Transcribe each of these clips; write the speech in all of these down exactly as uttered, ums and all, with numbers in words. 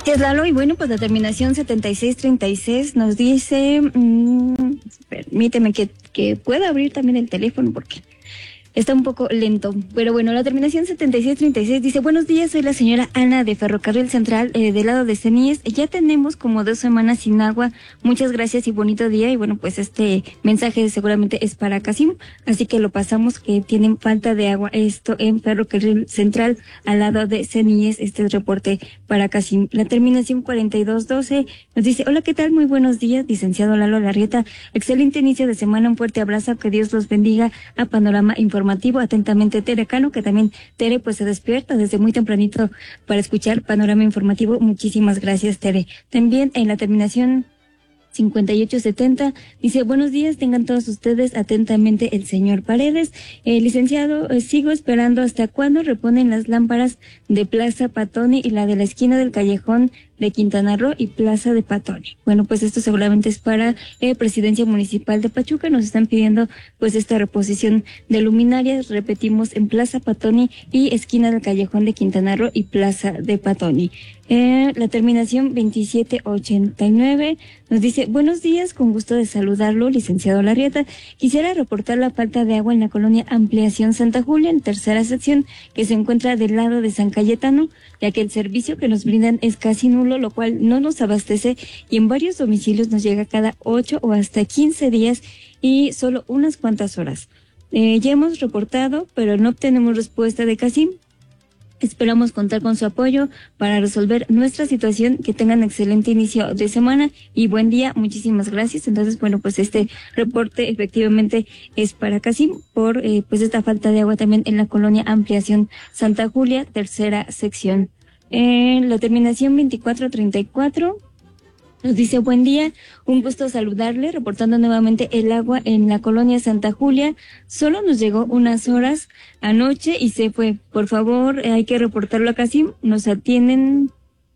Es Lalo, y bueno, pues la terminación setenta y seis treinta y seis nos dice, mmm, permíteme que, que pueda abrir también el teléfono porque está un poco lento, pero bueno, la terminación setenta y seis treinta y seis dice: buenos días, soy la señora Ana de Ferrocarril Central, eh, del lado de Ceníes. Ya tenemos como dos semanas sin agua, muchas gracias y bonito día. Y bueno, pues este mensaje seguramente es para Casim, así que lo pasamos, que tienen falta de agua, esto en Ferrocarril Central, al lado de Ceníes, este reporte para Casim. La terminación cuarenta y dos doce nos dice: hola, ¿qué tal? Muy buenos días, licenciado Lalo Larrieta, excelente inicio de semana, un fuerte abrazo, que Dios los bendiga. A Panorama Informativo, atentamente Tere Cano, que también Tere pues se despierta desde muy tempranito para escuchar Panorama Informativo. Muchísimas gracias, Tere. También en la terminación cincuenta y ocho setenta dice: buenos días, tengan todos ustedes atentamente el señor Paredes. Eh, licenciado, eh, sigo esperando hasta cuándo reponen las lámparas de Plaza Patoni y la de la esquina del Callejón de Quintana Roo y Plaza de Patoni. Bueno, pues esto seguramente es para eh, Presidencia Municipal de Pachuca. Nos están pidiendo pues esta reposición de luminarias, repetimos, en Plaza Patoni y esquina del Callejón de Quintana Roo y Plaza de Patoni. Eh, la terminación veintisiete ochenta y nueve nos dice: buenos días, con gusto de saludarlo, licenciado Larrieta. Quisiera reportar la falta de agua en la colonia Ampliación Santa Julia, en tercera sección, que se encuentra del lado de San Cayetano, ya que el servicio que nos brindan es casi nulo, lo cual no nos abastece, y en varios domicilios nos llega cada ocho o hasta quince días y solo unas cuantas horas. Eh, ya hemos reportado, pero no obtenemos respuesta de Casim. Esperamos contar con su apoyo para resolver nuestra situación. Que tengan excelente inicio de semana y buen día. Muchísimas gracias. Entonces, bueno, pues este reporte efectivamente es para Casim por eh, pues esta falta de agua también en la colonia Ampliación Santa Julia, tercera sección. En la terminación veinticuatro treinta y cuatro nos dice: buen día, un gusto saludarle, reportando nuevamente el agua en la colonia Santa Julia. Solo nos llegó unas horas anoche y se fue. Por favor, eh, hay que reportarlo a Casim. Nos atienden,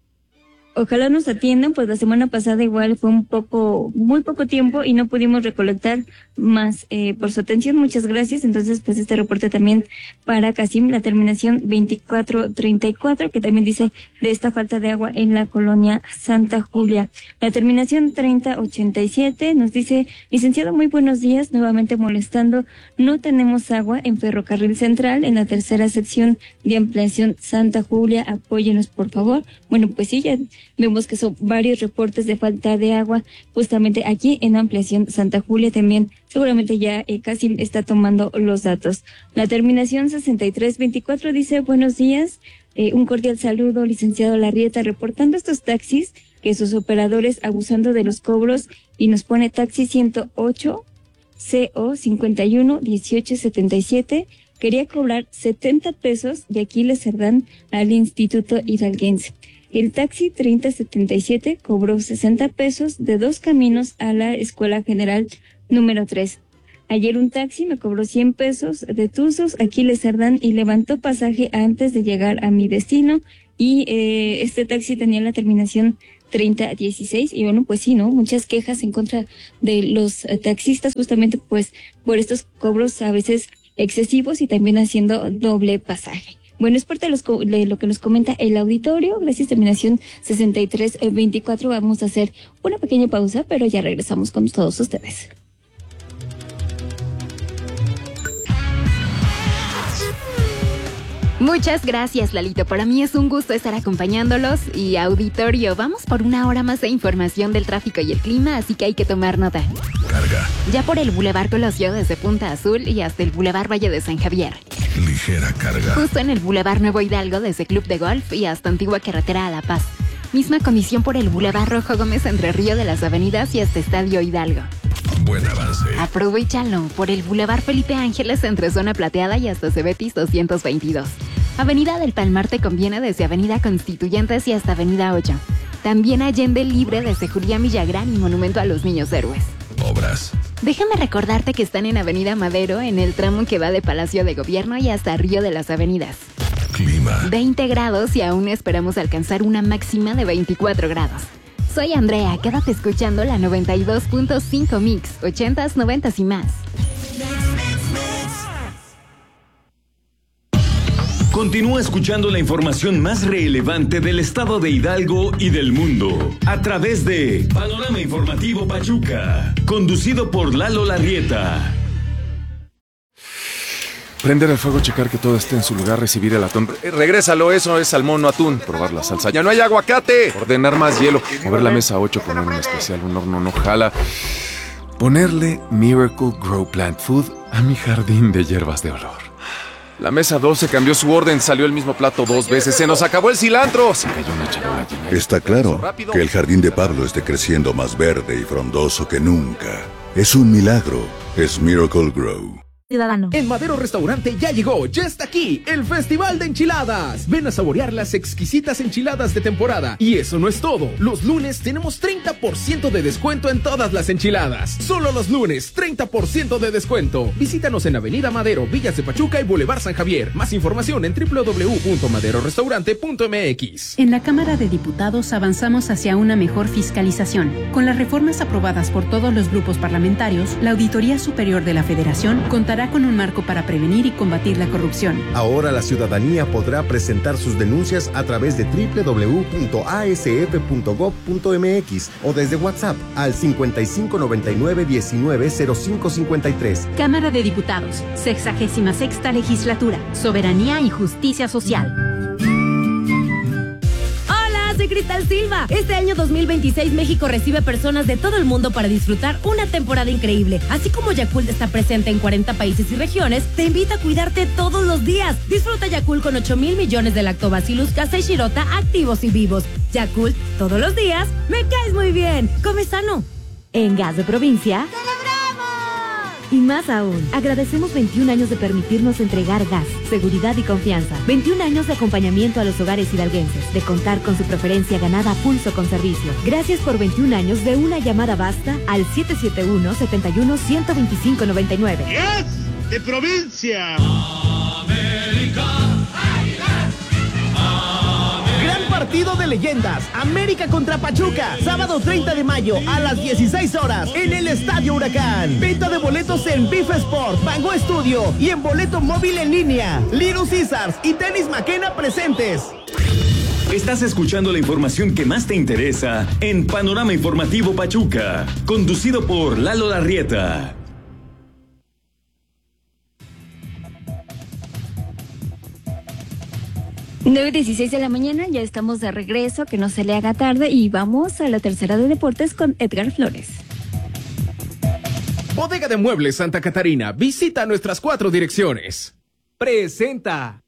ojalá nos atiendan, pues la semana pasada igual fue un poco, muy poco tiempo y no pudimos recolectar más. Eh, por su atención, muchas gracias. Entonces, pues este reporte también para Casim, la terminación veinticuatro treinta y cuatro, que también dice de esta falta de agua en la colonia Santa Julia. La terminación treinta ochenta y siete nos dice: licenciado, muy buenos días, nuevamente molestando, no tenemos agua en Ferrocarril Central, en la tercera sección de Ampliación Santa Julia, apóyenos por favor. Bueno, pues sí, ya vemos que son varios reportes de falta de agua justamente aquí en Ampliación Santa Julia. También seguramente ya eh, Casim está tomando los datos. La terminación sesenta y tres veinticuatro dice: buenos días, eh, un cordial saludo, licenciado Larrieta, reportando estos taxis que sus operadores abusando de los cobros, y nos pone taxi ciento ocho C O cincuenta y uno dieciocho setenta y siete. Quería cobrar setenta pesos de Aquiles Cerdán al Instituto Hidalguense. El taxi treinta setenta y siete cobró sesenta pesos de Dos Caminos a la Escuela General número tres. Ayer un taxi me cobró cien pesos de Tuzos, Aquiles Cerdán, y levantó pasaje antes de llegar a mi destino. Y eh, este taxi tenía la terminación treinta dieciséis. Y bueno, pues sí, ¿no? Muchas quejas en contra de los eh, taxistas, justamente pues por estos cobros a veces excesivos y también haciendo doble pasaje. Bueno, es parte de, los, de lo que nos comenta el auditorio. Gracias, terminación sesenta y tres veinticuatro. Vamos a hacer una pequeña pausa, pero ya regresamos con todos ustedes. Muchas gracias, Lalito. Para mí es un gusto estar acompañándolos. Y auditorio, vamos por una hora más de información del tráfico y el clima, así que hay que tomar nota. Carga. Ya por el Boulevard Colosio, desde Punta Azul y hasta el Boulevard Valle de San Javier. Ligera carga. Justo en el Boulevard Nuevo Hidalgo, desde Club de Golf y hasta Antigua Carretera a La Paz. Misma condición por el Boulevard Rojo Gómez entre Río de las Avenidas y hasta Estadio Hidalgo. Buen avance. Aprovechalo por el Boulevard Felipe Ángeles entre Zona Plateada y hasta Cebetis doscientos veintidós. Avenida del Palmar te conviene desde Avenida Constituyentes y hasta Avenida ocho. También Allende Libre desde Julián Villagrán y Monumento a los Niños Héroes. Obras. Déjame recordarte que están en Avenida Madero, en el tramo que va de Palacio de Gobierno y hasta Río de las Avenidas. Clima. veinte grados y aún esperamos alcanzar una máxima de veinticuatro grados. Soy Andrea, quédate escuchando la noventa y dos punto cinco Mix, ochentas, noventas y más. Continúa escuchando la información más relevante del estado de Hidalgo y del mundo a través de Panorama Informativo Pachuca, conducido por Lalo Larrieta. Prender el fuego, checar que todo esté en su lugar, recibir el atún. Eh, regrésalo, eso es salmón, no atún. Probar la salsa. ¡Ya no hay aguacate! Ordenar más hielo. Mover la mesa ocho, poner un especial, un horno no jala. Ponerle Miracle Grow Plant Food a mi jardín de hierbas de olor. La mesa doce cambió su orden, salió el mismo plato dos veces. ¡Se nos acabó el cilantro! Se cayó una charola llena. Está claro que el jardín de Pablo esté creciendo más verde y frondoso que nunca. Es un milagro. Es Miracle Grow. Ciudadano. En Madero Restaurante ya llegó, ya está aquí, el Festival de Enchiladas. Ven a saborear las exquisitas enchiladas de temporada. Y eso no es todo. Los lunes tenemos treinta por ciento de descuento en todas las enchiladas. Solo los lunes, treinta por ciento de descuento. Visítanos en Avenida Madero, Villas de Pachuca y Boulevard San Javier. Más información en doble u doble u doble u punto madero restaurante punto m x. En la Cámara de Diputados avanzamos hacia una mejor fiscalización. Con las reformas aprobadas por todos los grupos parlamentarios, la Auditoría Superior de la Federación contará con un marco para prevenir y combatir la corrupción. Ahora la ciudadanía podrá presentar sus denuncias a través de doble u doble u doble u punto a s f punto gob punto m x o desde WhatsApp al cincuenta y cinco noventa y nueve diecinueve cero cinco cincuenta y tres. Cámara de Diputados, sexagésima sexta legislatura, soberanía y justicia social. Soy Cristal Silva. Este año dos mil veintiséis México recibe personas de todo el mundo para disfrutar una temporada increíble. Así como Yakult está presente en cuarenta países y regiones, te invita a cuidarte todos los días. Disfruta Yakult con ocho mil millones de Lactobacillus casei shirota activos y vivos. Yakult, todos los días, me caes muy bien. Come sano. En Gas de Provincia, y más aún, agradecemos veintiún años de permitirnos entregar gas, seguridad y confianza. veintiún años de acompañamiento a los hogares hidalguenses, de contar con su preferencia ganada a pulso con servicio. Gracias por veintiún años de una llamada basta al siete siete uno, siete uno, uno dos cinco nueve nueve. ¡Gas de Provincia! América. Partido de leyendas, América contra Pachuca, sábado treinta de mayo a las dieciséis horas en el Estadio Huracán. Venta de boletos en Bif Sport, Bango Studio y en boleto móvil en línea. Little Caesars y Tenis Maquena presentes. Estás escuchando la información que más te interesa en Panorama Informativo Pachuca, conducido por Lalo Larrieta. nueve dieciséis de la mañana, ya estamos de regreso, que no se le haga tarde y vamos a la tercera de deportes con Edgar Flores. Bodega de Muebles Santa Catarina, visita nuestras cuatro direcciones. Presenta.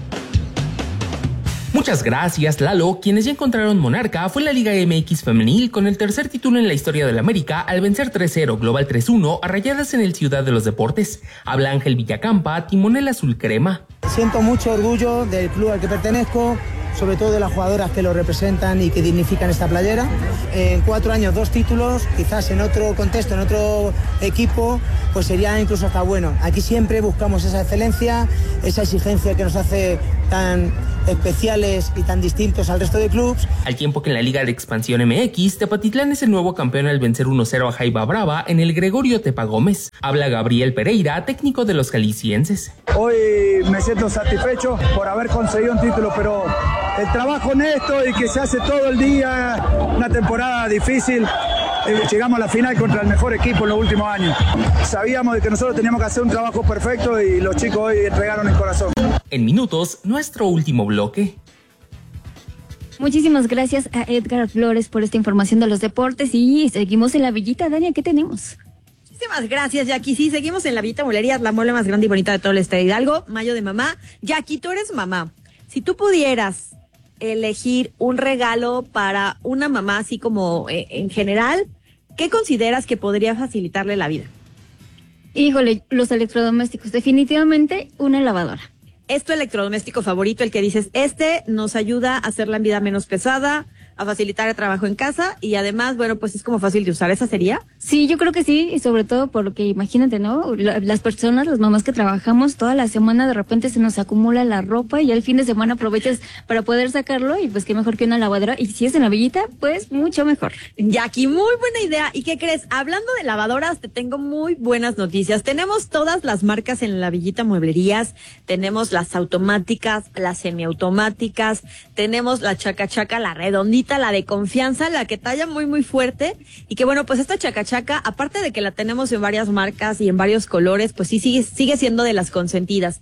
Muchas gracias, Lalo. Quienes ya encontraron Monarca fue la Liga M X Femenil con el tercer título en la historia del América al vencer tres cero Global tres uno a Rayadas en el Ciudad de los Deportes. Habla Ángel Villacampa, timonel azul crema. Siento mucho orgullo del club al que pertenezco, sobre todo de las jugadoras que lo representan y que dignifican esta playera. En cuatro años, dos títulos, quizás en otro contexto, en otro equipo, pues sería incluso hasta bueno. Aquí siempre buscamos esa excelencia, esa exigencia que nos hace tan especiales y tan distintos al resto de clubes. Al tiempo que en la Liga de Expansión M X, Tepatitlán es el nuevo campeón al vencer uno cero a Jaiba Brava en el Gregorio Tepa Gómez. Habla Gabriel Pereira, técnico de los jaliscienses. Hoy me siento satisfecho por haber conseguido un título, pero el trabajo honesto y que se hace todo el día, una temporada difícil. Llegamos a la final contra el mejor equipo en los últimos años. Sabíamos de que nosotros teníamos que hacer un trabajo perfecto y los chicos hoy entregaron el corazón. En minutos, nuestro último bloque. Muchísimas gracias a Edgar Flores por esta información de los deportes y seguimos en la Villita. Dania, ¿qué tenemos? Muchísimas gracias, Jackie. Sí, seguimos en la Villita Mueblería, la mueble más grande y bonita de todo el estado de Hidalgo. Mayo de mamá. Jackie, tú eres mamá. Si tú pudieras elegir un regalo para una mamá, así como eh, en general, ¿qué consideras que podría facilitarle la vida? Híjole, los electrodomésticos, definitivamente una lavadora. ¿Es tu electrodoméstico favorito el que dices, este nos ayuda a hacer la vida menos pesada, a facilitar el trabajo en casa y además, bueno, pues es como fácil de usar. ¿Esa sería? Sí, yo creo que sí, y sobre todo porque imagínate, ¿no? La- Las personas, las mamás que trabajamos toda la semana, de repente se nos acumula la ropa y al fin de semana aprovechas para poder sacarlo y pues qué mejor que una lavadora. Y si es en la villita, pues mucho mejor. Jackie, muy buena idea. ¿Y qué crees? Hablando de lavadoras, te tengo muy buenas noticias. Tenemos todas las marcas en la Villita Mueblerías. Tenemos las automáticas, las semiautomáticas. Tenemos la chaca chaca, la redondita, la de confianza, la que talla muy, muy fuerte. Y que bueno, pues esta chaca chaca, aparte de que la tenemos en varias marcas y en varios colores, pues sí sigue, sigue siendo de las consentidas.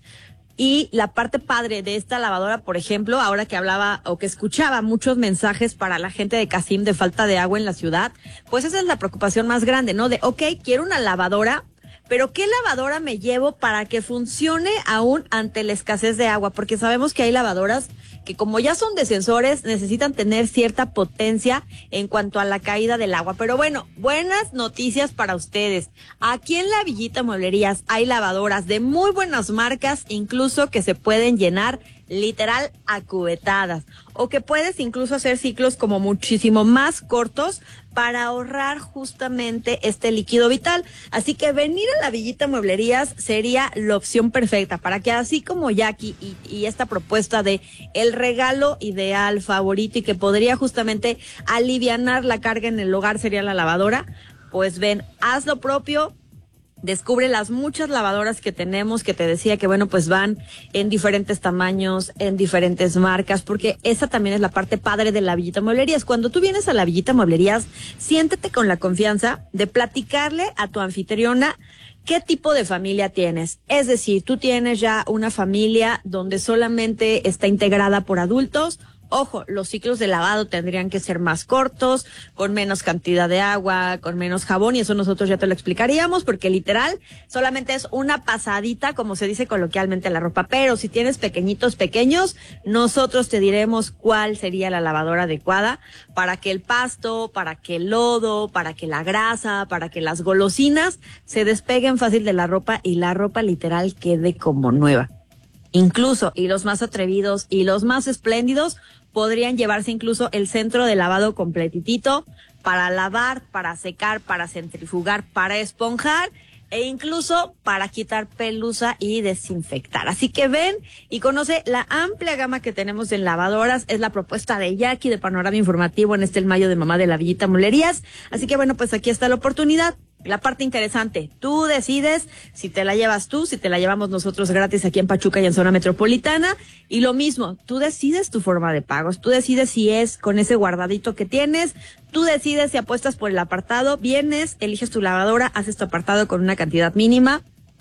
Y la parte padre de esta lavadora, por ejemplo, ahora que hablaba o que escuchaba muchos mensajes para la gente de Casim de falta de agua en la ciudad, pues esa es la preocupación más grande, ¿no? De, ok, quiero una lavadora, pero ¿qué lavadora me llevo para que funcione aún ante la escasez de agua? Porque sabemos que hay lavadoras que como ya son de sensores, necesitan tener cierta potencia en cuanto a la caída del agua. Pero bueno, buenas noticias para ustedes. Aquí en la Villita Mueblerías hay lavadoras de muy buenas marcas, incluso que se pueden llenar literal a cubetadas, o que puedes incluso hacer ciclos como muchísimo más cortos para ahorrar justamente este líquido vital. Así que venir a la Villita Mueblerías sería la opción perfecta para que así como Jackie y, y esta propuesta de el regalo ideal, favorito y que podría justamente alivianar la carga en el hogar sería la lavadora, pues ven, haz lo propio. Descubre las muchas lavadoras que tenemos, que te decía que bueno, pues van en diferentes tamaños, en diferentes marcas, porque esa también es la parte padre de la Villita Mueblerías. Cuando tú vienes a la Villita Mueblerías, siéntete con la confianza de platicarle a tu anfitriona qué tipo de familia tienes. Es decir, tú tienes ya una familia donde solamente está integrada por adultos. Ojo, los ciclos de lavado tendrían que ser más cortos, con menos cantidad de agua, con menos jabón, y eso nosotros ya te lo explicaríamos, porque literal solamente es una pasadita, como se dice coloquialmente, la ropa. Pero si tienes pequeñitos pequeños, nosotros te diremos cuál sería la lavadora adecuada para que el pasto, para que el lodo, para que la grasa, para que las golosinas se despeguen fácil de la ropa y la ropa literal quede como nueva. Incluso, y los más atrevidos y los más espléndidos podrían llevarse incluso el centro de lavado completitito para lavar, para secar, para centrifugar, para esponjar e incluso para quitar pelusa y desinfectar. Así que ven y conoce la amplia gama que tenemos en lavadoras. Es la propuesta de Jackie de Panorama Informativo en este el mayo de Mamá de la Villita Mueblerías. Así que bueno, pues aquí está la oportunidad. La parte interesante, tú decides si te la llevas tú, si te la llevamos nosotros gratis aquí en Pachuca y en zona metropolitana. Y lo mismo, tú decides tu forma de pagos, tú decides si es con ese guardadito que tienes, tú decides si apuestas por el apartado, vienes, eliges tu lavadora, haces tu apartado con una cantidad mínima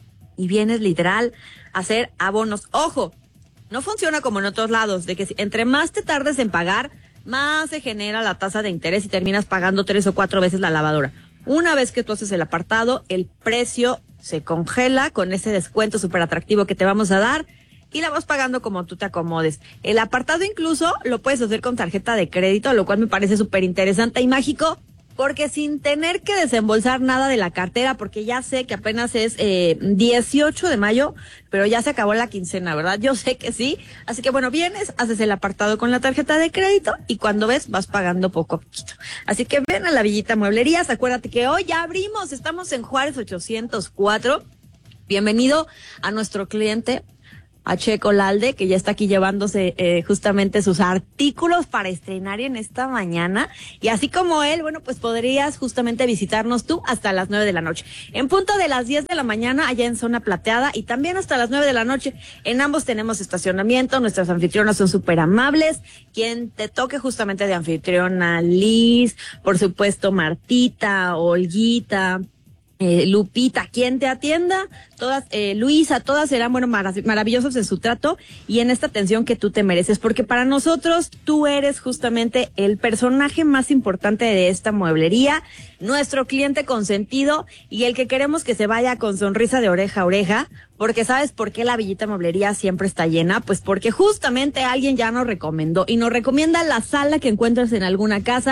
y vienes literal a hacer abonos. Ojo, no funciona como en otros lados, de que si, entre más te tardes en pagar, más se genera la tasa de interés y terminas pagando tres o cuatro veces la lavadora. Una vez que tú haces el apartado, el precio se congela con ese descuento súper atractivo que te vamos a dar y la vas pagando como tú te acomodes. El apartado incluso lo puedes hacer con tarjeta de crédito, lo cual me parece súper interesante y mágico, porque sin tener que desembolsar nada de la cartera, porque ya sé que apenas es eh, dieciocho de mayo, pero ya se acabó la quincena, ¿verdad? Yo sé que sí. Así que bueno, vienes, haces el apartado con la tarjeta de crédito y cuando ves, vas pagando poco a poquito. Así que ven a la Villita Mueblerías. Acuérdate que hoy ya abrimos, estamos en Juárez ochocientos cuatro. Bienvenido a nuestro cliente, a Checo Lalde, que ya está aquí llevándose eh, justamente sus artículos para estrenar en esta mañana. Y así como él, bueno, pues podrías justamente visitarnos tú hasta las nueve de la noche. En punto de las diez de la mañana, allá en Zona Plateada, y también hasta las nueve de la noche. En ambos tenemos estacionamiento, nuestras anfitrionas son súper amables. Quien te toque justamente de anfitriona, Liz, por supuesto Martita, Olguita, Eh, Lupita, quien te atienda, todas, eh, Luisa, todas serán, bueno, marav- maravillosos en su trato y en esta atención que tú te mereces, porque para nosotros tú eres justamente el personaje más importante de esta mueblería, nuestro cliente consentido y el que queremos que se vaya con sonrisa de oreja a oreja, porque ¿sabes por qué la Villita Mueblería siempre está llena? Pues porque justamente alguien ya nos recomendó y nos recomienda la sala que encuentras en alguna casa,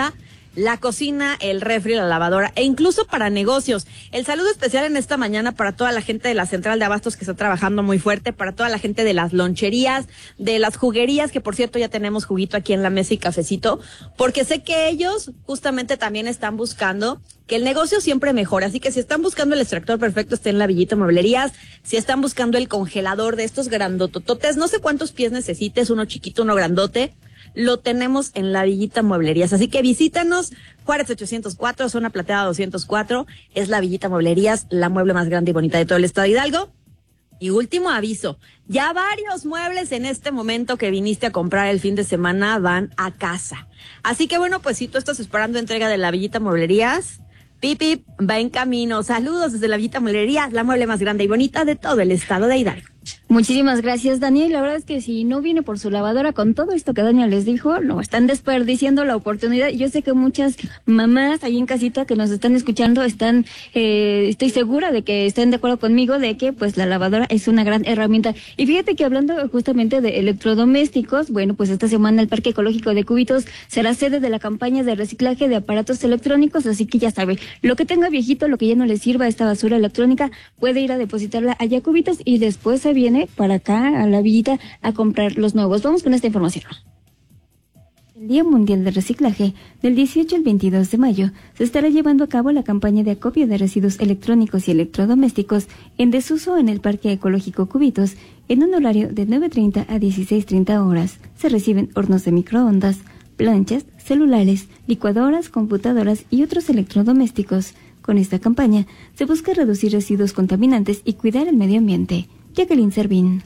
la cocina, el refri, la lavadora e incluso para negocios. El saludo especial en esta mañana para toda la gente de la central de abastos que está trabajando muy fuerte, para toda la gente de las loncherías, de las juguerías, que por cierto ya tenemos juguito aquí en la mesa y cafecito, porque sé que ellos justamente también están buscando que el negocio siempre mejore. Así que si están buscando el extractor perfecto, está en la Villita Mueblerías. Si están buscando el congelador de estos grandotototes, no sé cuántos pies necesites, uno chiquito, uno grandote, lo tenemos en la Villita Mueblerías. Así que visítanos, Juárez ochocientos cuatro, zona plateada doscientos cuatro, es la Villita Mueblerías, la mueble más grande y bonita de todo el estado de Hidalgo. Y último aviso, ya varios muebles en este momento que viniste a comprar el fin de semana van a casa. Así que bueno, pues si tú estás esperando entrega de la Villita Mueblerías, Pipip va en camino. Saludos desde la Villita Mueblerías, la mueble más grande y bonita de todo el estado de Hidalgo. Muchísimas gracias, Daniel. La verdad es que si no viene por su lavadora con todo esto que Daniel les dijo, no, están desperdiciando la oportunidad. Yo sé que muchas mamás ahí en casita que nos están escuchando están, eh, estoy segura de que estén de acuerdo conmigo de que pues la lavadora es una gran herramienta. Y fíjate que hablando justamente de electrodomésticos, bueno, pues esta semana el Parque Ecológico de Cubitos será sede de la campaña de reciclaje de aparatos electrónicos, así que ya sabe, lo que tenga viejito, lo que ya no le sirva a esta basura electrónica, puede ir a depositarla allá a Cubitos y después se viene para acá a la villita a comprar los nuevos. Vamos con esta información. El Día Mundial de Reciclaje, del dieciocho al veintidós de mayo, se estará llevando a cabo la campaña de acopio de residuos electrónicos y electrodomésticos en desuso en el Parque Ecológico Cubitos, en un horario de nueve treinta a dieciséis treinta horas. Se reciben hornos de microondas, planchas, celulares, licuadoras, computadoras y otros electrodomésticos. Con esta campaña se busca reducir residuos contaminantes y cuidar el medio ambiente. Jacqueline Servín.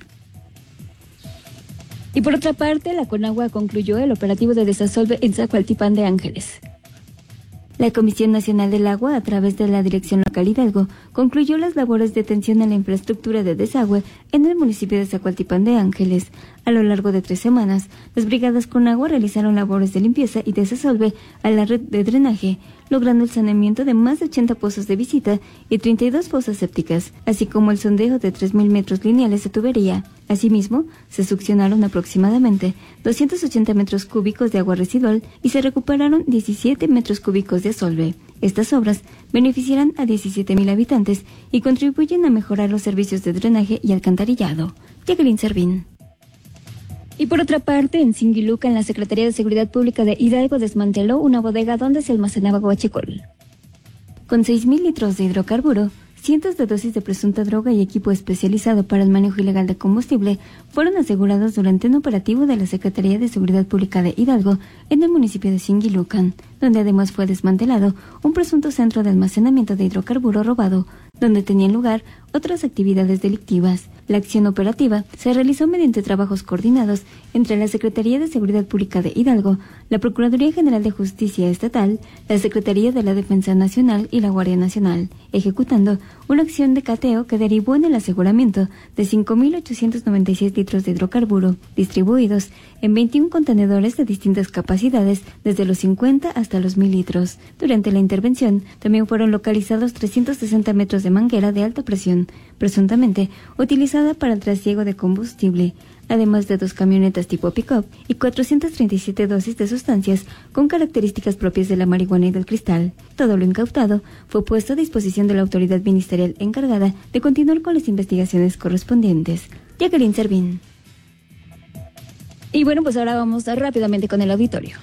Y por otra parte, la Conagua concluyó el operativo de desasolve en Zacualtipán de Ángeles. La Comisión Nacional del Agua, a través de la Dirección Local Hidalgo, concluyó las labores de atención a la infraestructura de desagüe en el municipio de Zacualtipán de Ángeles. A lo largo de tres semanas, las brigadas Conagua realizaron labores de limpieza y desasolve a la red de drenaje, logrando el saneamiento de más de ochenta pozos de visita y treinta y dos fosas sépticas, así como el sondeo de tres mil metros lineales de tubería. Asimismo, se succionaron aproximadamente doscientos ochenta metros cúbicos de agua residual y se recuperaron diecisiete metros cúbicos de asolve. Estas obras beneficiarán a diecisiete mil habitantes y contribuyen a mejorar los servicios de drenaje y alcantarillado. Jacqueline Servín. Y por otra parte, en Singiluca, en la Secretaría de Seguridad Pública de Hidalgo, desmanteló una bodega donde se almacenaba guachicol. Con seis mil litros de hidrocarburo, cientos de dosis de presunta droga y equipo especializado para el manejo ilegal de combustible fueron asegurados durante un operativo de la Secretaría de Seguridad Pública de Hidalgo en el municipio de Singilucan, donde además fue desmantelado un presunto centro de almacenamiento de hidrocarburo robado, donde tenían lugar otras actividades delictivas. La acción operativa se realizó mediante trabajos coordinados entre la Secretaría de Seguridad Pública de Hidalgo, la Procuraduría General de Justicia Estatal, la Secretaría de la Defensa Nacional y la Guardia Nacional, ejecutando una acción de cateo que derivó en el aseguramiento de cinco mil ochocientos noventa y seis litros de hidrocarburo, distribuidos en veintiún contenedores de distintas capacidades, desde los cincuenta hasta los mil litros. Durante la intervención, también fueron localizados trescientos sesenta metros de manguera de alta presión, presuntamente utilizada para el trasiego de combustible, además de dos camionetas tipo pick-up y cuatrocientas treinta y siete dosis de sustancias con características propias de la marihuana y del cristal. Todo lo incautado fue puesto a disposición de la autoridad ministerial encargada de continuar con las investigaciones correspondientes. Jacqueline Servín. Y bueno, pues ahora vamos rápidamente con el auditorio.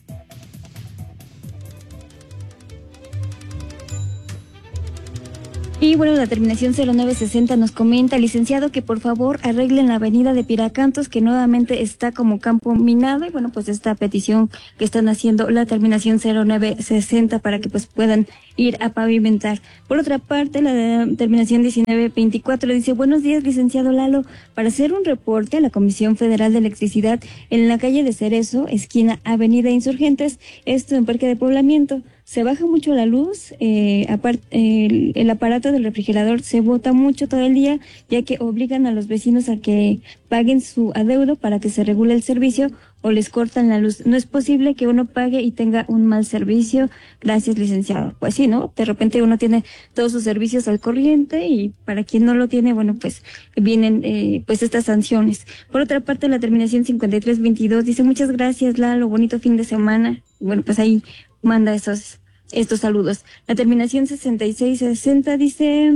Y bueno, la terminación cero nueve sesenta nos comenta, licenciado, que por favor arreglen la avenida de Piracantos, que nuevamente está como campo minado. Y bueno, pues esta petición que están haciendo la terminación cero nueve sesenta para que pues puedan ir a pavimentar. Por otra parte, la terminación diecinueve veinticuatro dice, buenos días, licenciado Lalo, para hacer un reporte a la Comisión Federal de Electricidad en la calle de Cerezo, esquina Avenida Insurgentes, esto en Parque de Poblamiento. Se baja mucho la luz, eh, apart, eh, el, el aparato del refrigerador se bota mucho todo el día, ya que obligan a los vecinos a que paguen su adeudo para que se regule el servicio o les cortan la luz. No es posible que uno pague y tenga un mal servicio. Gracias, licenciado. Pues sí, ¿no? De repente uno tiene todos sus servicios al corriente y para quien no lo tiene, bueno, pues vienen eh, pues estas sanciones. Por otra parte, la terminación cincuenta y tres veintidós dice, muchas gracias, Lalo, bonito fin de semana. Bueno, pues ahí manda esos, estos saludos. La terminación sesenta y seis sesenta dice,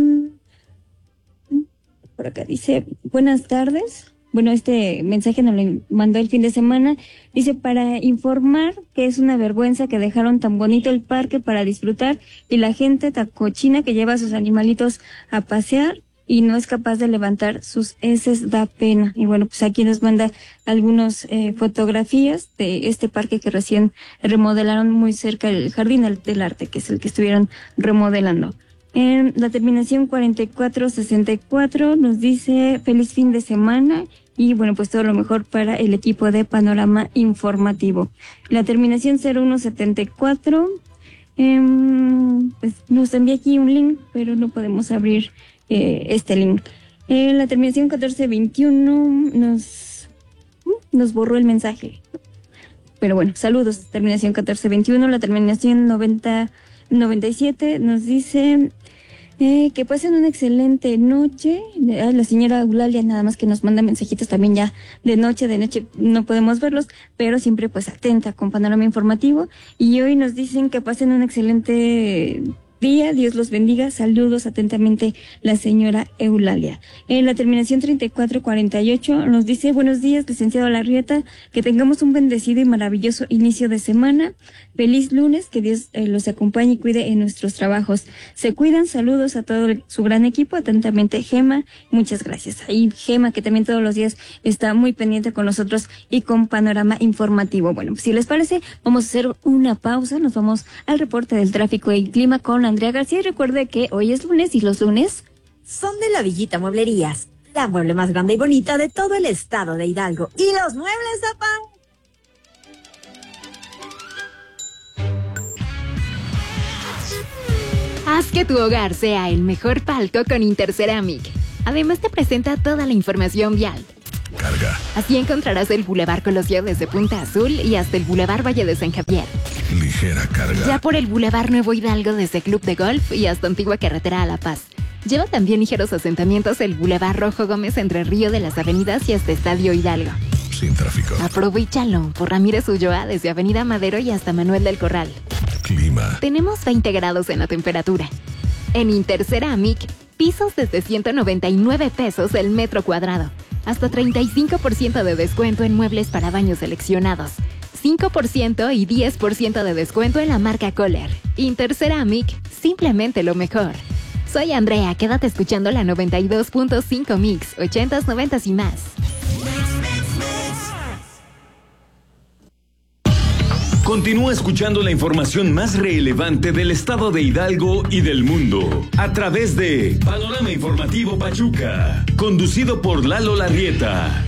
por acá dice, buenas tardes. Bueno, este mensaje nos lo mandó el fin de semana. Dice, para informar que es una vergüenza que dejaron tan bonito el parque para disfrutar y la gente tan cochina que lleva a sus animalitos a pasear y no es capaz de levantar sus heces, da pena. Y bueno, pues aquí nos manda algunas eh, fotografías de este parque que recién remodelaron muy cerca del Jardín del Arte, que es el que estuvieron remodelando. En la terminación cuarenta y cuatro sesenta y cuatro nos dice feliz fin de semana y bueno, pues todo lo mejor para el equipo de Panorama Informativo. La terminación cero uno setenta y cuatro eh, pues nos envía aquí un link, pero no podemos abrir eh, este link. En la terminación catorce veintiuno nos, nos borró el mensaje. Pero bueno, saludos, terminación catorce veintiuno. La terminación noventa noventa y siete nos dice eh, que pasen una excelente noche. Ah, la señora Eulalia nada más que nos manda mensajitos también ya de noche, de noche no podemos verlos, pero siempre pues atenta con Panorama Informativo. Y hoy nos dicen que pasen un excelente día, Dios los bendiga, saludos atentamente la señora Eulalia. En la terminación treinta y cuatro cuarenta y ocho nos dice, buenos días, licenciado Larrieta, que tengamos un bendecido y maravilloso inicio de semana, feliz lunes, que Dios eh, los acompañe y cuide en nuestros trabajos. Se cuidan, saludos a todo el, su gran equipo, atentamente Gema, muchas gracias. Ahí Gema, que también todos los días está muy pendiente con nosotros y con Panorama Informativo. Bueno, pues si les parece, vamos a hacer una pausa, nos vamos al reporte del tráfico y clima con Andrea García, y recuerde que hoy es lunes y los lunes son de la Villita Mueblerías, la mueble más grande y bonita de todo el estado de Hidalgo. Y los muebles Zapán. Haz que tu hogar sea el mejor palco con Interceramic. Además te presenta toda la información vial. Carga. Así encontrarás el Boulevard Colosio desde Punta Azul y hasta el Boulevard Valle de San Javier. Ligera carga. Ya por el Boulevard Nuevo Hidalgo desde Club de Golf y hasta Antigua Carretera a La Paz. Lleva también ligeros asentamientos el Boulevard Rojo Gómez entre Río de las Avenidas y hasta Estadio Hidalgo. Sin tráfico. Aprovechalo por Ramírez Ulloa desde Avenida Madero y hasta Manuel del Corral. Clima. Tenemos veinte grados en la temperatura. En Interceramic, pisos desde ciento noventa y nueve pesos el metro cuadrado. Hasta treinta y cinco por ciento de descuento en muebles para baños seleccionados. cinco por ciento y diez por ciento de descuento en la marca Kohler. Interceramic, simplemente lo mejor. Soy Andrea, quédate escuchando la noventa y dos punto cinco Mix, ochentas, noventas y más. Continúa escuchando la información más relevante del estado de Hidalgo y del mundo a través de Panorama Informativo Pachuca, conducido por Lalo Larrieta.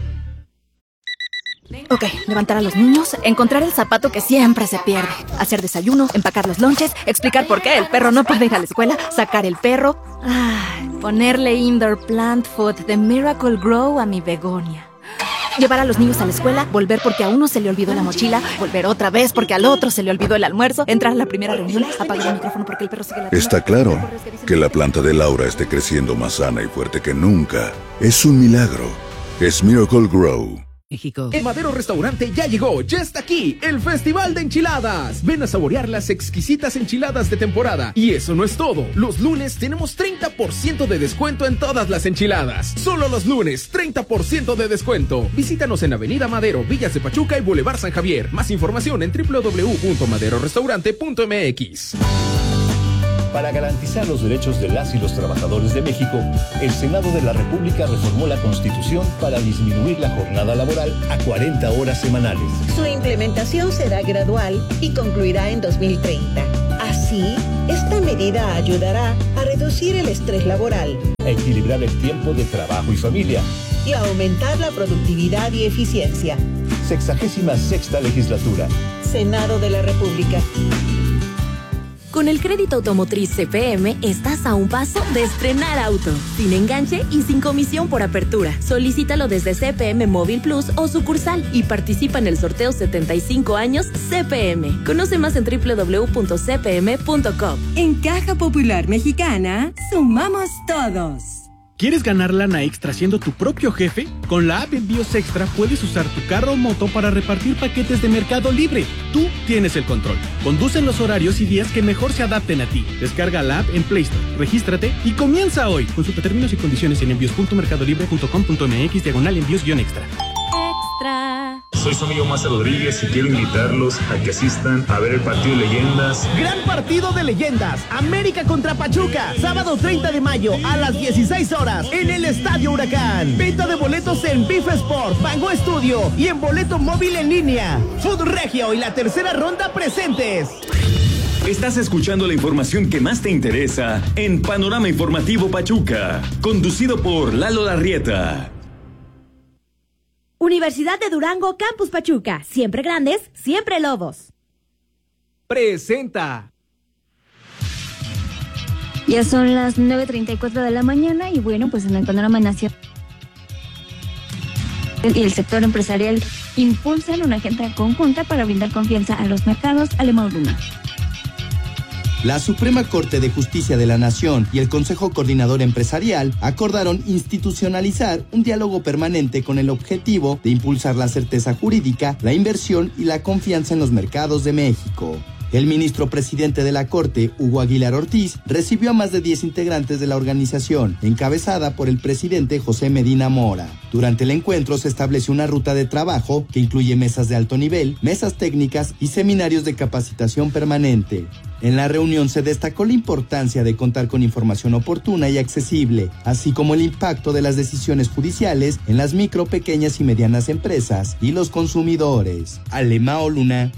Ok, levantar a los niños, encontrar el zapato que siempre se pierde, hacer desayuno, empacar los lonches, explicar por qué el perro no puede ir a la escuela, sacar el perro, ay, ponerle indoor plant food de Miracle Grow a mi begonia. Llevar a los niños a la escuela, volver porque a uno se le olvidó la mochila, volver otra vez porque al otro se le olvidó el almuerzo, entrar a la primera reunión, apagar el micrófono porque el perro sigue la... Está claro que la planta de Laura esté creciendo más sana y fuerte que nunca. Es un milagro. Es Miracle Grow. México. El Madero Restaurante ya llegó, ya está aquí, el Festival de Enchiladas. Ven a saborear las exquisitas enchiladas de temporada. Y eso no es todo. Los lunes tenemos treinta por ciento de descuento en todas las enchiladas. Solo los lunes, treinta por ciento de descuento. Visítanos en Avenida Madero, Villas de Pachuca y Boulevard San Javier. Más información en doble u doble u doble u punto madero restaurante punto m x. Para garantizar los derechos de las y los trabajadores de México, el Senado de la República reformó la Constitución para disminuir la jornada laboral a cuarenta horas semanales. Su implementación será gradual y concluirá en dos mil treinta. Así, esta medida ayudará a reducir el estrés laboral, a equilibrar el tiempo de trabajo y familia y a aumentar la productividad y eficiencia. Sexagésima sexta legislatura. Senado de la República. Con el crédito automotriz C P M estás a un paso de estrenar auto, sin enganche y sin comisión por apertura. Solicítalo desde C P M Móvil Plus o sucursal y participa en el sorteo setenta y cinco años C P M. Conoce más en doble u doble u doble u punto c p m punto com. En Caja Popular Mexicana, sumamos todos. ¿Quieres ganar lana extra siendo tu propio jefe? Con la app Envíos Extra puedes usar tu carro o moto para repartir paquetes de Mercado Libre. Tú tienes el control. Conduce en los horarios y días que mejor se adapten a ti. Descarga la app en Play Store, regístrate y comienza hoy. Consulta términos y condiciones en envíos punto mercado libre punto com punto m x diagonal envíos guión extra. Extra. Soy su amigo Maza Rodríguez y quiero invitarlos a que asistan a ver el partido de leyendas. Gran partido de leyendas. América contra Pachuca. Sábado treinta de mayo a las dieciséis horas en el Estadio Huracán. Venta de boletos en Bif Sport, Bango Estudio y en boleto móvil en línea. Food Regio y la tercera ronda presentes. Estás escuchando la información que más te interesa en Panorama Informativo Pachuca, conducido por Lalo Larrieta. Universidad de Durango, Campus Pachuca. Siempre grandes, siempre lobos. Presenta. Ya son las nueve treinta y cuatro de la mañana y bueno, pues en el Panorama Nacional y el sector empresarial impulsan una agenda conjunta para brindar confianza a los mercados. Alemão Luna. La Suprema Corte de Justicia de la Nación y el Consejo Coordinador Empresarial acordaron institucionalizar un diálogo permanente con el objetivo de impulsar la certeza jurídica, la inversión y la confianza en los mercados de México. El ministro presidente de la Corte, Hugo Aguilar Ortiz, recibió a más de diez integrantes de la organización, encabezada por el presidente José Medina Mora. Durante el encuentro se estableció una ruta de trabajo que incluye mesas de alto nivel, mesas técnicas y seminarios de capacitación permanente. En la reunión se destacó la importancia de contar con información oportuna y accesible, así como el impacto de las decisiones judiciales en las micro, pequeñas y medianas empresas y los consumidores. Alemão Luna.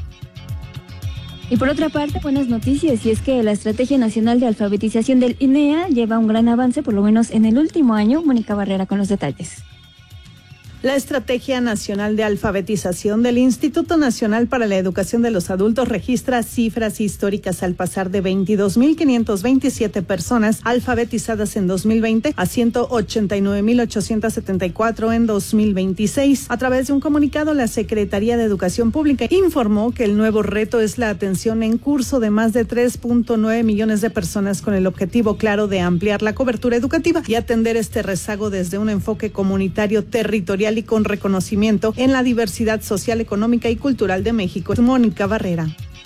Y por otra parte, buenas noticias, y es que la Estrategia Nacional de Alfabetización del I N E A lleva un gran avance, por lo menos en el último año. Mónica Barrera con los detalles. La Estrategia Nacional de Alfabetización del Instituto Nacional para la Educación de los Adultos registra cifras históricas al pasar de veintidós mil quinientas veintisiete personas alfabetizadas en dos mil veinte a ciento ochenta y nueve mil ochocientos setenta y cuatro en dos mil veintiséis. A través de un comunicado, la Secretaría de Educación Pública informó que el nuevo reto es la atención en curso de más de tres punto nueve millones de personas, con el objetivo claro de ampliar la cobertura educativa y atender este rezago desde un enfoque comunitario, territorial y con reconocimiento en la diversidad social, económica y cultural de México. Mónica Barrera.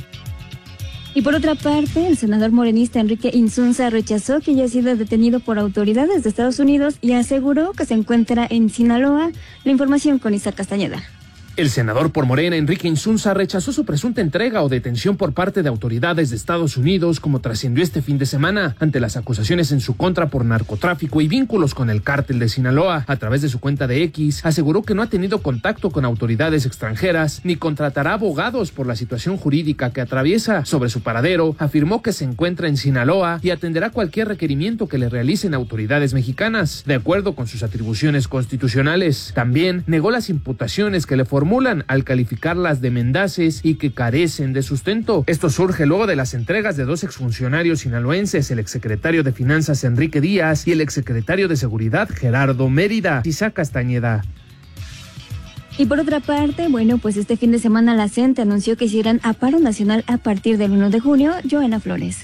Y por otra parte, el senador morenista Enrique Insunza rechazó que haya sido detenido por autoridades de Estados Unidos y aseguró que se encuentra en Sinaloa. La información con Isaac Castañeda. El senador por Morena, Enrique Insunza, rechazó su presunta entrega o detención por parte de autoridades de Estados Unidos, como trascendió este fin de semana, ante las acusaciones en su contra por narcotráfico y vínculos con el cártel de Sinaloa. A través de su cuenta de X, aseguró que no ha tenido contacto con autoridades extranjeras, ni contratará abogados por la situación jurídica que atraviesa. Sobre su paradero, afirmó que se encuentra en Sinaloa y atenderá cualquier requerimiento que le realicen autoridades mexicanas, de acuerdo con sus atribuciones constitucionales. También negó las imputaciones que le formulan al calificarlas de mendaces y que carecen de sustento. Esto surge luego de las entregas de dos exfuncionarios sinaloenses, el exsecretario de Finanzas Enrique Díaz y el exsecretario de Seguridad Gerardo Mérida. Isaac Castañeda. Y por otra parte, bueno, pues este fin de semana la C E N T E anunció que hicieran a paro nacional a partir del uno de junio. Joana Flores.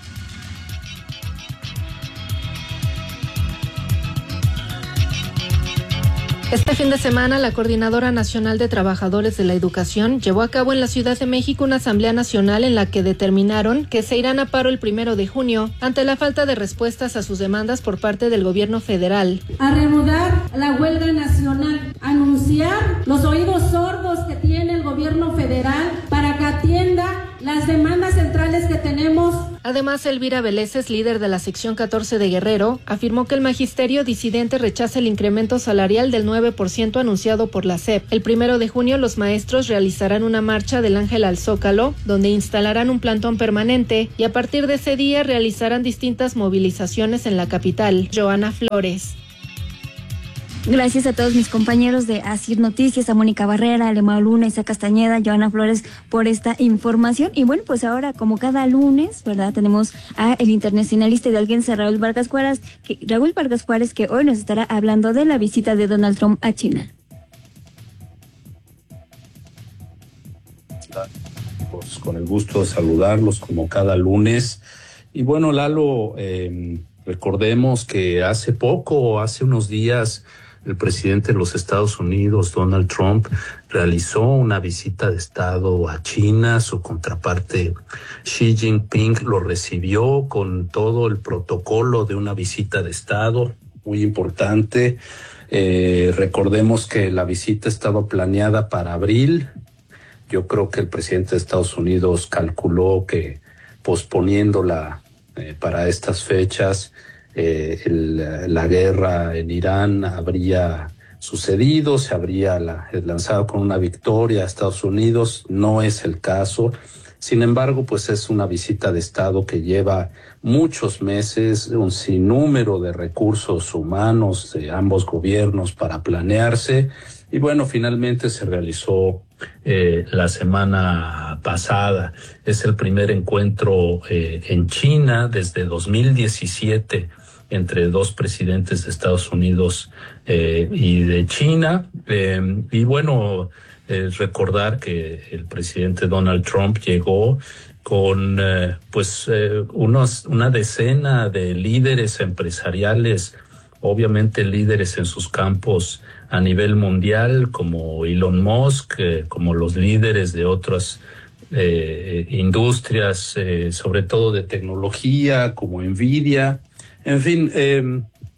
Este fin de semana, la Coordinadora Nacional de Trabajadores de la Educación llevó a cabo en la Ciudad de México una asamblea nacional en la que determinaron que se irán a paro el primero de junio ante la falta de respuestas a sus demandas por parte del gobierno federal. A reanudar la huelga nacional, anunciar los oídos sordos que tiene el gobierno federal para que atienda las demandas centrales que tenemos. Además, Elvira Veleses, líder de la sección catorce de Guerrero, afirmó que el magisterio disidente rechaza el incremento salarial del nueve por ciento anunciado por la S E P. El primero de junio, los maestros realizarán una marcha del Ángel al Zócalo, donde instalarán un plantón permanente y a partir de ese día realizarán distintas movilizaciones en la capital. Joana Flores. Gracias a todos mis compañeros de Asir Noticias, a Mónica Barrera, a Alemão Luna, Isaac Castañeda, Joana Flores, por esta información. Y bueno, pues ahora, como cada lunes, ¿verdad? Tenemos a el internacionalista hidalguense Raúl Vargas Juárez, que, Raúl Vargas Juárez, que hoy nos estará hablando de la visita de Donald Trump a China. Pues con el gusto de saludarlos como cada lunes. Y bueno, Lalo, eh, Recordemos que hace poco, hace unos días, el presidente de los Estados Unidos, Donald Trump, realizó una visita de Estado a China. Su contraparte Xi Jinping lo recibió con todo el protocolo de una visita de Estado, muy importante. Eh, recordemos que la visita estaba planeada para abril. Yo creo que el presidente de Estados Unidos calculó que posponiéndola eh, para estas fechas, eh, el, la guerra en Irán habría sucedido, se habría la, lanzado con una victoria a Estados Unidos. No es el caso. Sin embargo, pues es una visita de Estado que lleva muchos meses, un sinnúmero de recursos humanos de ambos gobiernos para planearse. Y bueno, finalmente se realizó eh, la semana pasada. Es el primer encuentro eh, en China desde dos mil diecisiete entre dos presidentes de Estados Unidos eh, y de China. Eh, y bueno, eh, recordar que el presidente Donald Trump llegó con eh, pues eh, unos, una decena de líderes empresariales, obviamente líderes en sus campos a nivel mundial, como Elon Musk, eh, como los líderes de otras eh, industrias, eh, sobre todo de tecnología, como Nvidia. En fin, eh,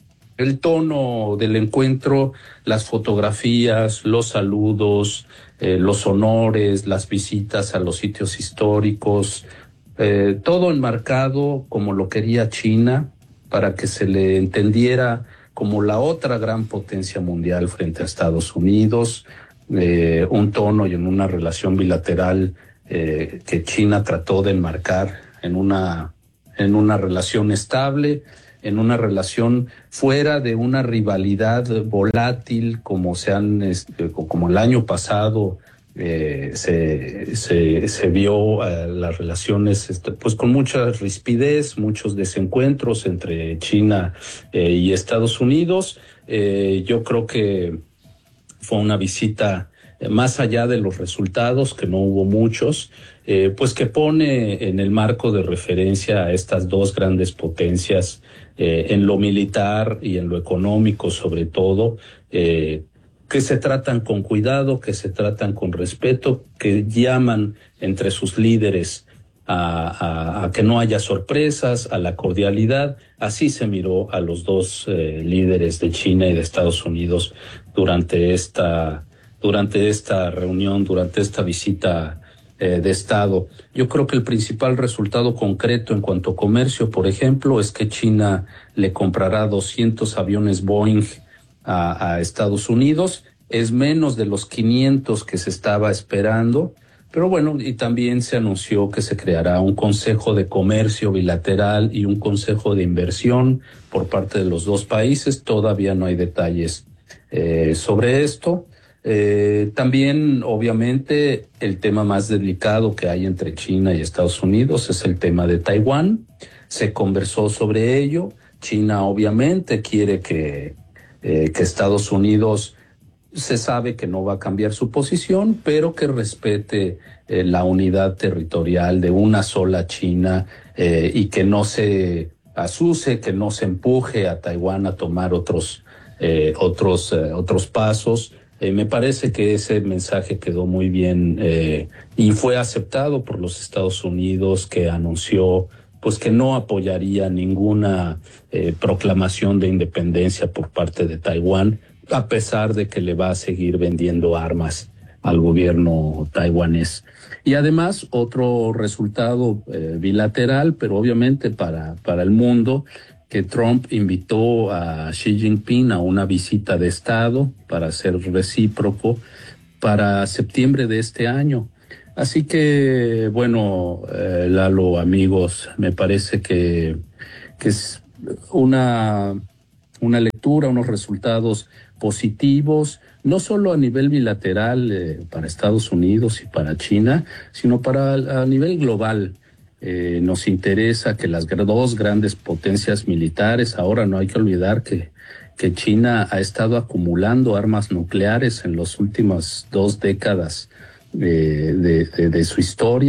el tono del encuentro, las fotografías, los saludos, eh, los honores, las visitas a los sitios históricos, eh, todo enmarcado como lo quería China, para que se le entendiera como la otra gran potencia mundial frente a Estados Unidos, eh, un tono y en una relación bilateral eh, que China trató de enmarcar en una, en una relación estable, en una relación fuera de una rivalidad volátil como se han, este, como el año pasado eh, se, se, se vio eh, las relaciones este, pues con mucha rispidez, muchos desencuentros entre China eh, y Estados Unidos. Eh, yo creo que fue una visita eh, más allá de los resultados, que no hubo muchos, eh, pues que pone en el marco de referencia a estas dos grandes potencias eh, en lo militar y en lo económico sobre todo, eh, que se tratan con cuidado, que se tratan con respeto, que llaman entre sus líderes a, a, a que no haya sorpresas, a la cordialidad. Así se miró a los dos eh, líderes de China y de Estados Unidos durante esta, durante esta reunión, durante esta visita eh, de Estado. Yo creo que el principal resultado concreto en cuanto a comercio, por ejemplo, es que China le comprará doscientos aviones Boeing A, a Estados Unidos. Es menos de los quinientos que se estaba esperando, pero bueno, y también se anunció que se creará un consejo de comercio bilateral y un consejo de inversión por parte de los dos países. Todavía no hay detalles eh, sobre esto. Eh, también, obviamente, el tema más delicado que hay entre China y Estados Unidos es el tema de Taiwán. Se conversó sobre ello. China, obviamente, quiere que Eh, que Estados Unidos se sabe que no va a cambiar su posición, pero que respete eh, la unidad territorial de una sola China eh, y que no se asuse, que no se empuje a Taiwán a tomar otros, eh, otros, eh, otros pasos. Eh, me parece que ese mensaje quedó muy bien eh, y fue aceptado por los Estados Unidos, que anunció pues que no apoyaría ninguna eh, proclamación de independencia por parte de Taiwán, a pesar de que le va a seguir vendiendo armas al gobierno taiwanés. Y además, otro resultado eh, bilateral, pero obviamente para, para el mundo, que Trump invitó a Xi Jinping a una visita de Estado para ser recíproco para septiembre de este año. Así que, bueno, eh, Lalo, amigos, me parece que, que es una, una lectura, unos resultados positivos, no solo a nivel bilateral eh, para Estados Unidos y para China, sino para a nivel global. Eh, nos interesa que las dos grandes potencias militares, ahora no hay que olvidar que, que China ha estado acumulando armas nucleares en las últimas dos décadas De, de, de, de su historia,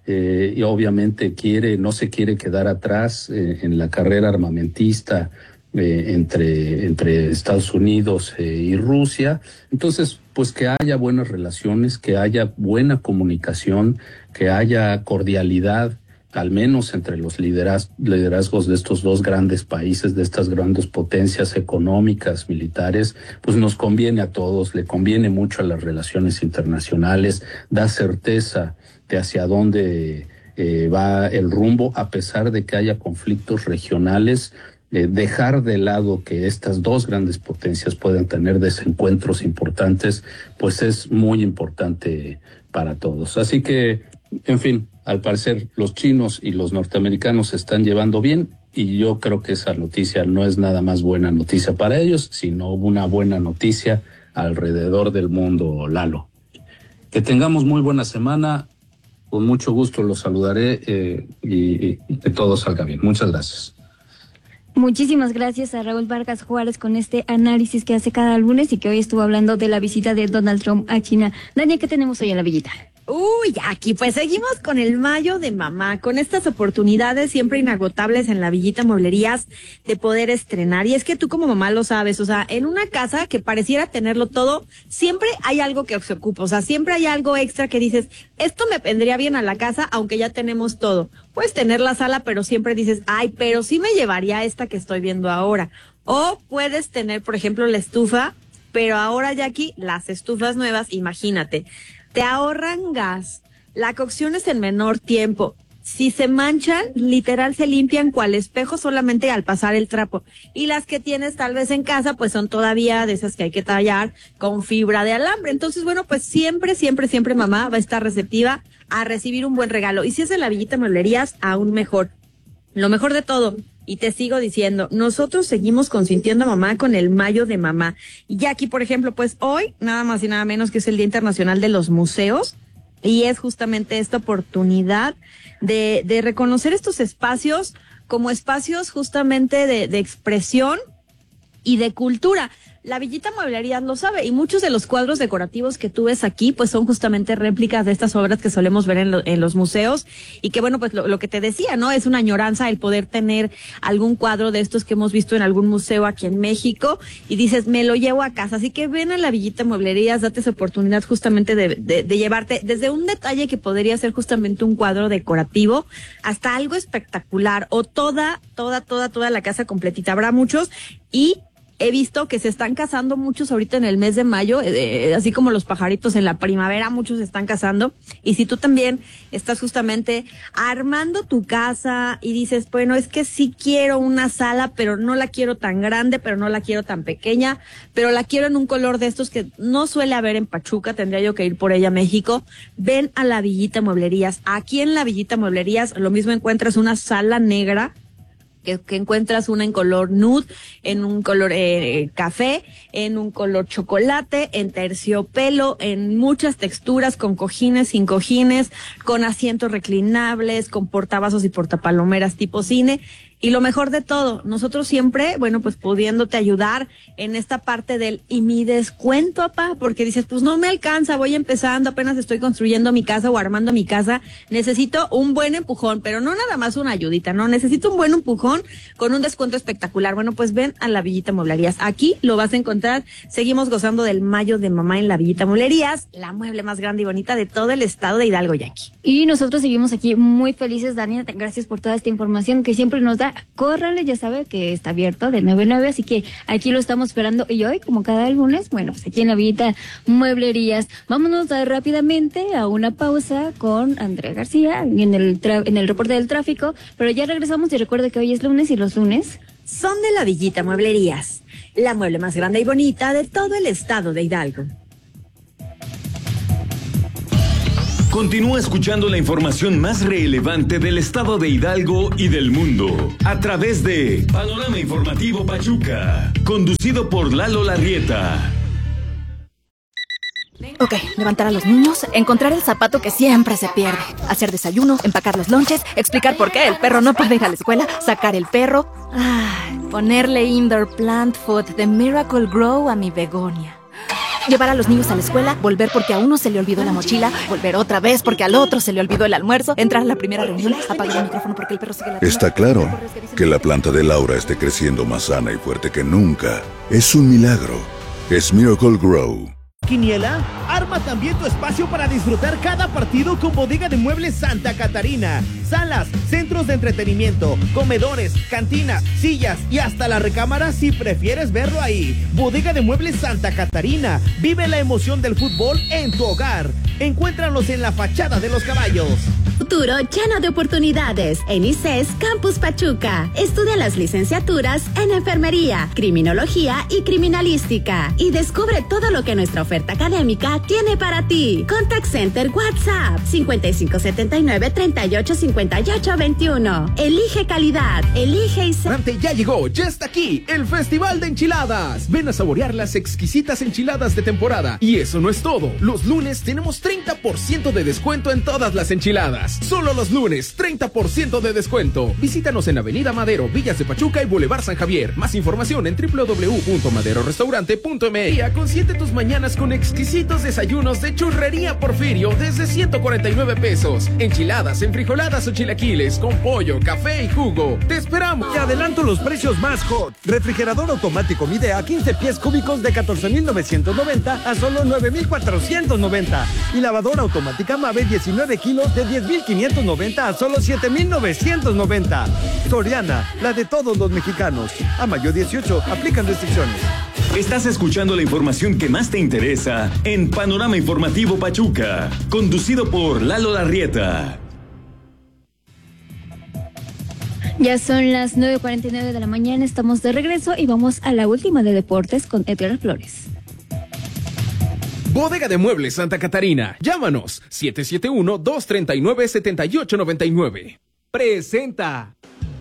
eh, y obviamente quiere, no se quiere quedar atrás eh, en la carrera armamentista eh, entre, entre Estados Unidos eh, y Rusia. Entonces, pues que haya buenas relaciones, que haya buena comunicación, que haya cordialidad, al menos entre los lideraz- liderazgos de estos dos grandes países, de estas grandes potencias económicas, militares, pues nos conviene a todos, le conviene mucho a las relaciones internacionales, da certeza de hacia dónde eh, va el rumbo, a pesar de que haya conflictos regionales. Eh, dejar de lado que estas dos grandes potencias puedan tener desencuentros importantes, pues es muy importante para todos. Así que, en fin, al parecer los chinos y los norteamericanos se están llevando bien, y yo creo que esa noticia no es nada más buena noticia para ellos, sino una buena noticia alrededor del mundo, Lalo. Que tengamos muy buena semana, con mucho gusto los saludaré eh, y, y que todo salga bien. Muchas gracias. Muchísimas gracias a Raúl Vargas Juárez con este análisis que hace cada lunes y que hoy estuvo hablando de la visita de Donald Trump a China. Dania, ¿qué tenemos hoy en la villita? Uy, aquí pues seguimos con el mayo de mamá, con estas oportunidades siempre inagotables en la Villita Mueblerías de poder estrenar. Y es que tú como mamá lo sabes, o sea, en una casa que pareciera tenerlo todo, siempre hay algo que se ocupa, o sea, siempre hay algo extra que dices, esto me vendría bien a la casa, aunque ya tenemos todo. Puedes tener la sala, pero siempre dices, ay, pero sí me llevaría esta que estoy viendo ahora. O puedes tener, por ejemplo, la estufa, pero ahora ya aquí las estufas nuevas, imagínate, te ahorran gas, la cocción es en menor tiempo. Si se manchan, literal se limpian cual espejo solamente al pasar el trapo. Y las que tienes tal vez en casa, pues son todavía de esas que hay que tallar con fibra de alambre. Entonces, bueno, pues siempre, siempre, siempre mamá va a estar receptiva a recibir un buen regalo. Y si es de la Villita Mueblerías, aún mejor. Lo mejor de todo, y te sigo diciendo, nosotros seguimos consintiendo a mamá con el mayo de mamá. Y ya aquí, por ejemplo, pues hoy, nada más y nada menos que es el Día Internacional de los Museos, y es justamente esta oportunidad de, de reconocer estos espacios como espacios justamente de, de expresión y de cultura. La Villita Mueblerías lo sabe, y muchos de los cuadros decorativos que tú ves aquí, pues son justamente réplicas de estas obras que solemos ver en, lo, en los museos, y que bueno, pues lo, lo que te decía, ¿no? Es una añoranza el poder tener algún cuadro de estos que hemos visto en algún museo aquí en México, y dices, me lo llevo a casa. Así que ven a la Villita Mueblerías, date esa oportunidad justamente de, de, de llevarte desde un detalle que podría ser justamente un cuadro decorativo, hasta algo espectacular, o toda, toda, toda, toda la casa completita. Habrá muchos, y he visto que se están casando muchos ahorita en el mes de mayo, eh, así como los pajaritos en la primavera, muchos se están casando. Y si tú también estás justamente armando tu casa y dices, bueno, es que sí quiero una sala, pero no la quiero tan grande, pero no la quiero tan pequeña, pero la quiero en un color de estos que no suele haber en Pachuca, tendría yo que ir por ella a México, ven a la Villita Mueblerías. Aquí en la Villita Mueblerías lo mismo encuentras una sala negra, Que, que encuentras una en color nude, en un color eh, café, en un color chocolate, en terciopelo, en muchas texturas, con cojines, sin cojines, con asientos reclinables, con portavasos y portapalomeras tipo cine. Y lo mejor de todo, nosotros siempre, bueno, pues pudiéndote ayudar en esta parte del, y mi descuento, papá, porque dices, pues no me alcanza, voy empezando, apenas estoy construyendo mi casa o armando mi casa, necesito un buen empujón, pero no nada más una ayudita, no, necesito un buen empujón con un descuento espectacular. Bueno, pues ven a la Villita Mueblerías, aquí lo vas a encontrar. Seguimos gozando del mayo de mamá en la Villita Mueblerías, la mueble más grande y bonita de todo el estado de Hidalgo y aquí. Y nosotros seguimos aquí muy felices, Daniela, gracias por toda esta información que siempre nos da. Córranle, ya sabe que está abierto de nueve a nueve, así que aquí lo estamos esperando. Y hoy, como cada lunes, bueno, pues aquí en la Villita Mueblerías. Vámonos a, rápidamente a una pausa con Andrea García en el, tra- en el reporte del tráfico, pero ya regresamos y recuerde que hoy es lunes y los lunes son de la Villita Mueblerías, la mueble más grande y bonita de todo el estado de Hidalgo. Continúa escuchando la información más relevante del estado de Hidalgo y del mundo a través de Panorama Informativo Pachuca, conducido por Lalo Larrieta. Ok, levantar a los niños, encontrar el zapato que siempre se pierde, hacer desayuno, empacar los lonches, explicar por qué el perro no puede ir a la escuela, sacar el perro, ay, ponerle indoor plant food de Miracle Grow a mi begonia. Llevar a los niños a la escuela, volver porque a uno se le olvidó la mochila, volver otra vez porque al otro se le olvidó el almuerzo, entrar a la primera reunión, apagar el micrófono porque el perro sigue latiendo. Está claro que la planta de Laura esté creciendo más sana y fuerte que nunca. Es un milagro. Es Miracle Grow. ¿Quiniela? Arma también tu espacio para disfrutar cada partido con Bodega de Muebles Santa Catarina. Salas, centros de entretenimiento, comedores, cantinas, sillas y hasta la recámara si prefieres verlo ahí. Bodega de Muebles Santa Catarina. Vive la emoción del fútbol en tu hogar. Encuéntranos en la fachada de los caballos. Futuro lleno de oportunidades en I C E S Campus Pachuca. Estudia las licenciaturas en Enfermería, Criminología y Criminalística y descubre todo lo que nuestra oferta académica tiene para ti. Contact Center WhatsApp cincuenta y cinco setenta y nueve treinta y ocho cincuenta y ocho veintiuno. Elige calidad, elige I C E S. Ya llegó, ya está aquí el Festival de Enchiladas. Ven a saborear las exquisitas enchiladas de temporada. Y eso no es todo. Los lunes tenemos treinta por ciento de descuento en todas las enchiladas. Solo los lunes, treinta por ciento de descuento. Visítanos en Avenida Madero, Villas de Pachuca y Boulevard San Javier. Más información en w w w punto madero restaurante punto m x. Consiente tus mañanas con exquisitos desayunos de Churrería Porfirio desde ciento cuarenta y nueve pesos. Enchiladas, enfrijoladas o chilaquiles con pollo, café y jugo. ¡Te esperamos! Te adelanto los precios más hot. Refrigerador automático Midea quince pies cúbicos de catorce mil novecientos noventa a solo nueve mil cuatrocientos noventa. Y lavadora automática Mave diecinueve kilos de diez mil quinientos noventa a solo siete mil novecientos noventa. Soriana, la de todos los mexicanos. A mayo dieciocho, aplican restricciones. Estás escuchando la información que más te interesa en Panorama Informativo Pachuca, conducido por Lalo Larrieta. Ya son las nueve cuarenta y nueve de la mañana, estamos de regreso y vamos a la última de deportes con Edgar Flores. Bodega de Muebles Santa Catarina. Llámanos siete siete uno, dos tres nueve, siete ocho nueve nueve. Presenta.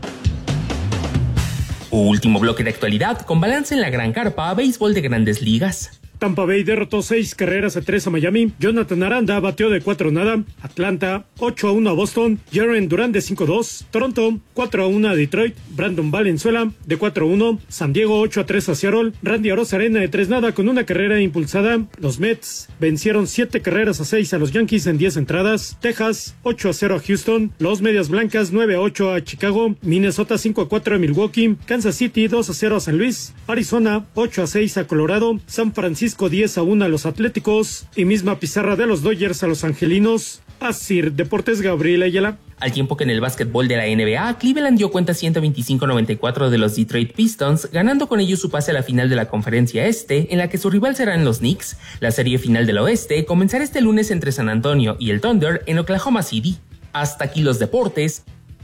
Último bloque de actualidad con balance en la Gran Carpa, béisbol de Grandes Ligas. Tampa Bay derrotó seis carreras a tres a Miami. Jonathan Aranda bateó de cuatro nada. Atlanta ocho a uno a Boston. Jaren Durán de cinco dos. Toronto cuatro a uno a Detroit. Brandon Valenzuela de cuatro a uno. San Diego ocho a tres a Seattle. Randy Arozarena de tres nada con una carrera impulsada. Los Mets vencieron siete carreras a seis a los Yankees en diez entradas. Texas ocho a cero a Houston. Los Medias Blancas nueve a ocho a Chicago. Minnesota cinco a cuatro a Milwaukee. Kansas City dos a cero a San Luis. Arizona ocho a seis a Colorado. San Francisco diez a uno a los Atléticos y misma pizarra de los Dodgers a los Angelinos. Asir Deportes, Gabriel Ayala. Al tiempo que en el básquetbol de la N B A, Cleveland dio cuenta ciento veinticinco a noventa y cuatro de los Detroit Pistons, ganando con ello su pase a la final de la Conferencia Este, en la que su rival serán los Knicks. La serie final del Oeste comenzará este lunes entre San Antonio y el Thunder en Oklahoma City. Hasta aquí los deportes.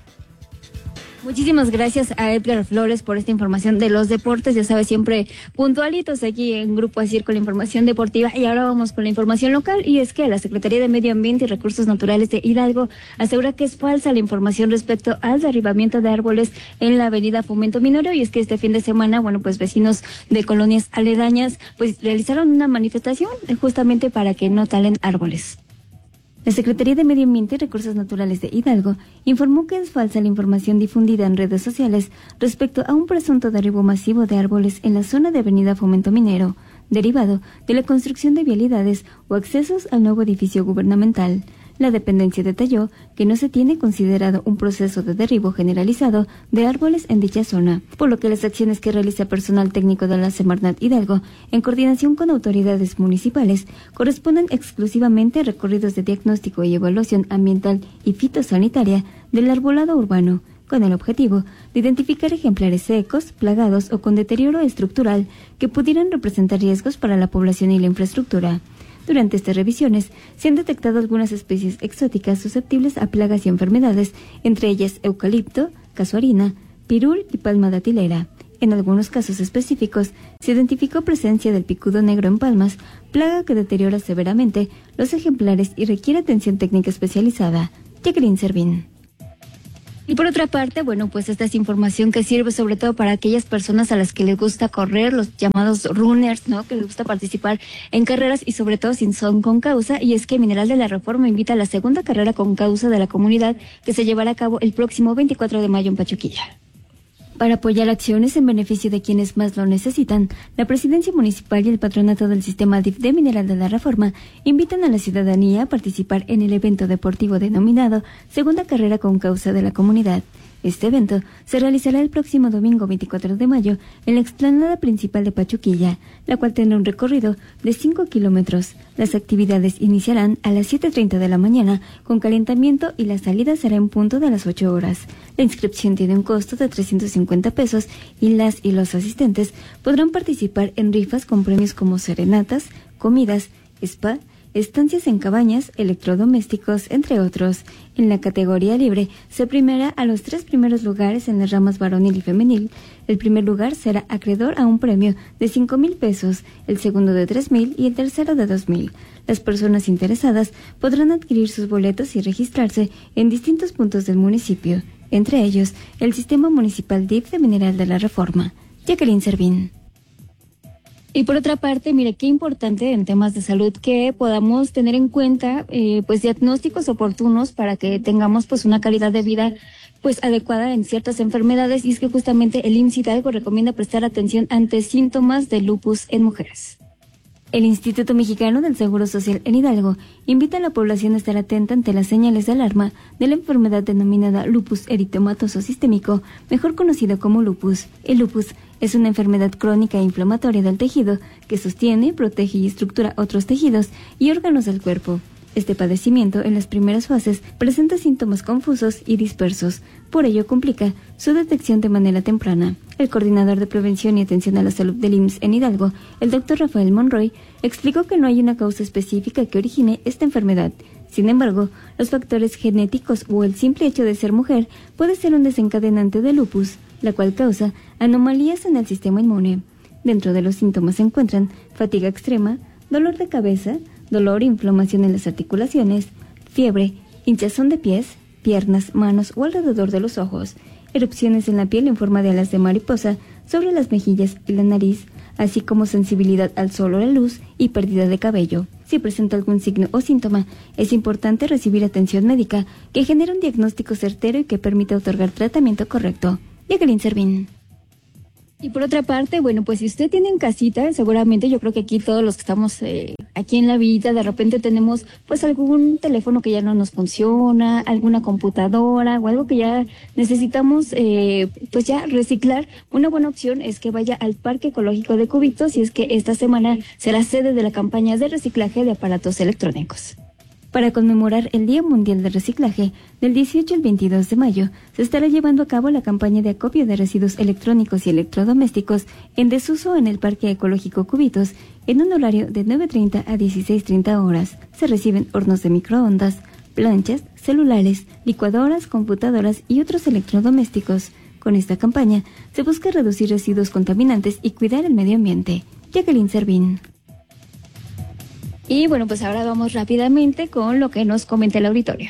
Muchísimas gracias a Edgar Flores por esta información de los deportes. Ya sabes, siempre puntualitos aquí en Grupo Asir con la información deportiva. Y ahora vamos con la información local. Y es que la Secretaría de Medio Ambiente y Recursos Naturales de Hidalgo asegura que es falsa la información respecto al derribamiento de árboles en la avenida Fomento Minero. Y es que este fin de semana, bueno, pues vecinos de colonias aledañas pues realizaron una manifestación justamente para que no talen árboles. La Secretaría de Medio Ambiente y Recursos Naturales de Hidalgo informó que es falsa la información difundida en redes sociales respecto a un presunto derribo masivo de árboles en la zona de Avenida Fomento Minero, derivado de la construcción de vialidades o accesos al nuevo edificio gubernamental. La dependencia detalló que no se tiene considerado un proceso de derribo generalizado de árboles en dicha zona, por lo que las acciones que realiza personal técnico de la Semarnat Hidalgo, en coordinación con autoridades municipales, corresponden exclusivamente a recorridos de diagnóstico y evaluación ambiental y fitosanitaria del arbolado urbano, con el objetivo de identificar ejemplares secos, plagados o con deterioro estructural que pudieran representar riesgos para la población y la infraestructura. Durante estas revisiones se han detectado algunas especies exóticas susceptibles a plagas y enfermedades, entre ellas eucalipto, casuarina, pirul y palma datilera. En algunos casos específicos se identificó presencia del picudo negro en palmas, plaga que deteriora severamente los ejemplares y requiere atención técnica especializada. Jacqueline Servín. Y por otra parte, bueno, pues esta es información que sirve sobre todo para aquellas personas a las que les gusta correr, los llamados runners, ¿no? Que les gusta participar en carreras y sobre todo sin son con causa. Y es que Mineral de la Reforma invita a la segunda carrera con causa de la comunidad que se llevará a cabo el próximo veinticuatro de mayo en Pachuquilla. Para apoyar acciones en beneficio de quienes más lo necesitan, la Presidencia Municipal y el Patronato del Sistema D I F de Mineral de la Reforma invitan a la ciudadanía a participar en el evento deportivo denominado Segunda Carrera con Causa de la Comunidad. Este evento se realizará el próximo domingo veinticuatro de mayo en la explanada principal de Pachuquilla, la cual tendrá un recorrido de cinco kilómetros. Las actividades iniciarán a las siete treinta de la mañana con calentamiento y la salida será en punto de las ocho horas. La inscripción tiene un costo de trescientos cincuenta pesos y las y los asistentes podrán participar en rifas con premios como serenatas, comidas, spa, estancias en cabañas, electrodomésticos, entre otros. En la categoría libre se premiará a los tres primeros lugares en las ramas varonil y femenil. El primer lugar será acreedor a un premio de cinco mil pesos, el segundo de tres mil y el tercero de dos mil. Las personas interesadas podrán adquirir sus boletos y registrarse en distintos puntos del municipio, entre ellos el Sistema Municipal D I F de Mineral de la Reforma. Jacqueline Servín. Y por otra parte, mire, qué importante en temas de salud que podamos tener en cuenta eh, pues diagnósticos oportunos para que tengamos pues una calidad de vida pues adecuada en ciertas enfermedades, y es que justamente el I M S S Hidalgo recomienda prestar atención ante síntomas de lupus en mujeres. El Instituto Mexicano del Seguro Social en Hidalgo invita a la población a estar atenta ante las señales de alarma de la enfermedad denominada lupus eritematoso sistémico, mejor conocido como lupus. El lupus es una enfermedad crónica e inflamatoria del tejido que sostiene, protege y estructura otros tejidos y órganos del cuerpo. Este padecimiento en las primeras fases presenta síntomas confusos y dispersos, por ello complica su detección de manera temprana. El coordinador de prevención y atención a la salud del I M S S en Hidalgo, el doctor Rafael Monroy, explicó que no hay una causa específica que origine esta enfermedad. Sin embargo, los factores genéticos o el simple hecho de ser mujer puede ser un desencadenante de lupus, la cual causa anomalías en el sistema inmune. Dentro de los síntomas se encuentran fatiga extrema, dolor de cabeza, dolor e inflamación en las articulaciones, fiebre, hinchazón de pies, piernas, manos o alrededor de los ojos, erupciones en la piel en forma de alas de mariposa sobre las mejillas y la nariz, así como sensibilidad al sol o la luz y pérdida de cabello. Si presenta algún signo o síntoma, es importante recibir atención médica que genere un diagnóstico certero y que permita otorgar tratamiento correcto. Jacqueline Servín. Y por otra parte, bueno, pues si usted tiene en casita, seguramente yo creo que aquí todos los que estamos eh, aquí en la vida, de repente tenemos pues algún teléfono que ya no nos funciona, alguna computadora o algo que ya necesitamos eh, pues ya reciclar. Una buena opción es que vaya al Parque Ecológico de Cubitos, y es que esta semana será sede de la campaña de reciclaje de aparatos electrónicos. Para conmemorar el Día Mundial del Reciclaje, del dieciocho al veintidós de mayo, se estará llevando a cabo la campaña de acopio de residuos electrónicos y electrodomésticos en desuso en el Parque Ecológico Cubitos, en un horario de nueve treinta a dieciséis treinta horas. Se reciben hornos de microondas, planchas, celulares, licuadoras, computadoras y otros electrodomésticos. Con esta campaña, se busca reducir residuos contaminantes y cuidar el medio ambiente. Jacqueline Servín. Y bueno, pues ahora vamos rápidamente con lo que nos comenta el auditorio.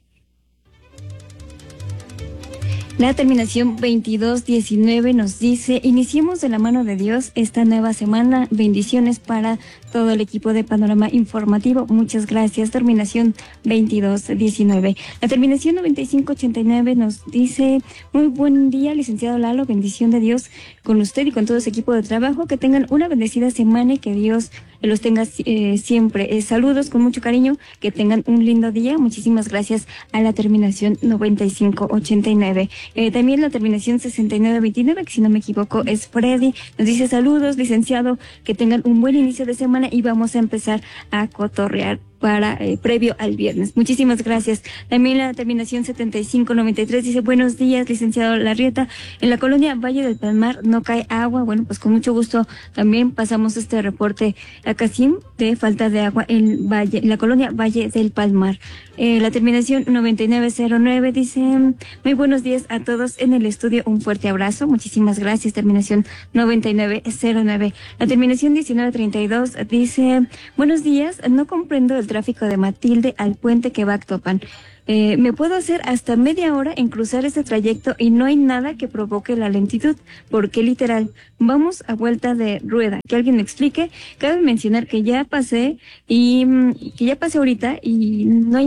La terminación veintidós diecinueve nos dice: iniciemos de la mano de Dios esta nueva semana. Bendiciones para todo el equipo de Panorama Informativo. Muchas gracias. Terminación veintidós diecinueve. La terminación noventa y cinco ochenta y nueve nos dice: muy buen día, licenciado Lalo. Bendición de Dios con usted y con todo su equipo de trabajo. Que tengan una bendecida semana y que Dios los tenga eh, siempre. Eh, saludos con mucho cariño. Que tengan un lindo día. Muchísimas gracias a la terminación noventa y cinco ochenta y nueve. Eh, también la terminación sesenta y nueve veintinueve, que si no me equivoco es Freddy, nos dice: saludos, licenciado, que tengan un buen inicio de semana y vamos a empezar a cotorrear para eh, previo al viernes. Muchísimas gracias. También la terminación setenta y cinco noventa y tres dice: buenos días, licenciado Larrieta. En la colonia Valle del Palmar no cae agua. Bueno, pues con mucho gusto también pasamos este reporte a Casim de falta de agua en Valle, en la colonia Valle del Palmar. Eh, la terminación noventa y nueve cero nueve dice: muy buenos días a todos en el estudio, un fuerte abrazo. Muchísimas gracias. Terminación noventa y nueve cero nueve. La terminación diecinueve treinta y dos dice: buenos días, no comprendo el tráfico de Matilde al puente que va a Actopan. Eh, me puedo hacer hasta media hora en cruzar este trayecto y no hay nada que provoque la lentitud, porque literal, vamos a vuelta de rueda. Que alguien me explique. Cabe mencionar que ya pasé y que ya pasé ahorita y no hay nada.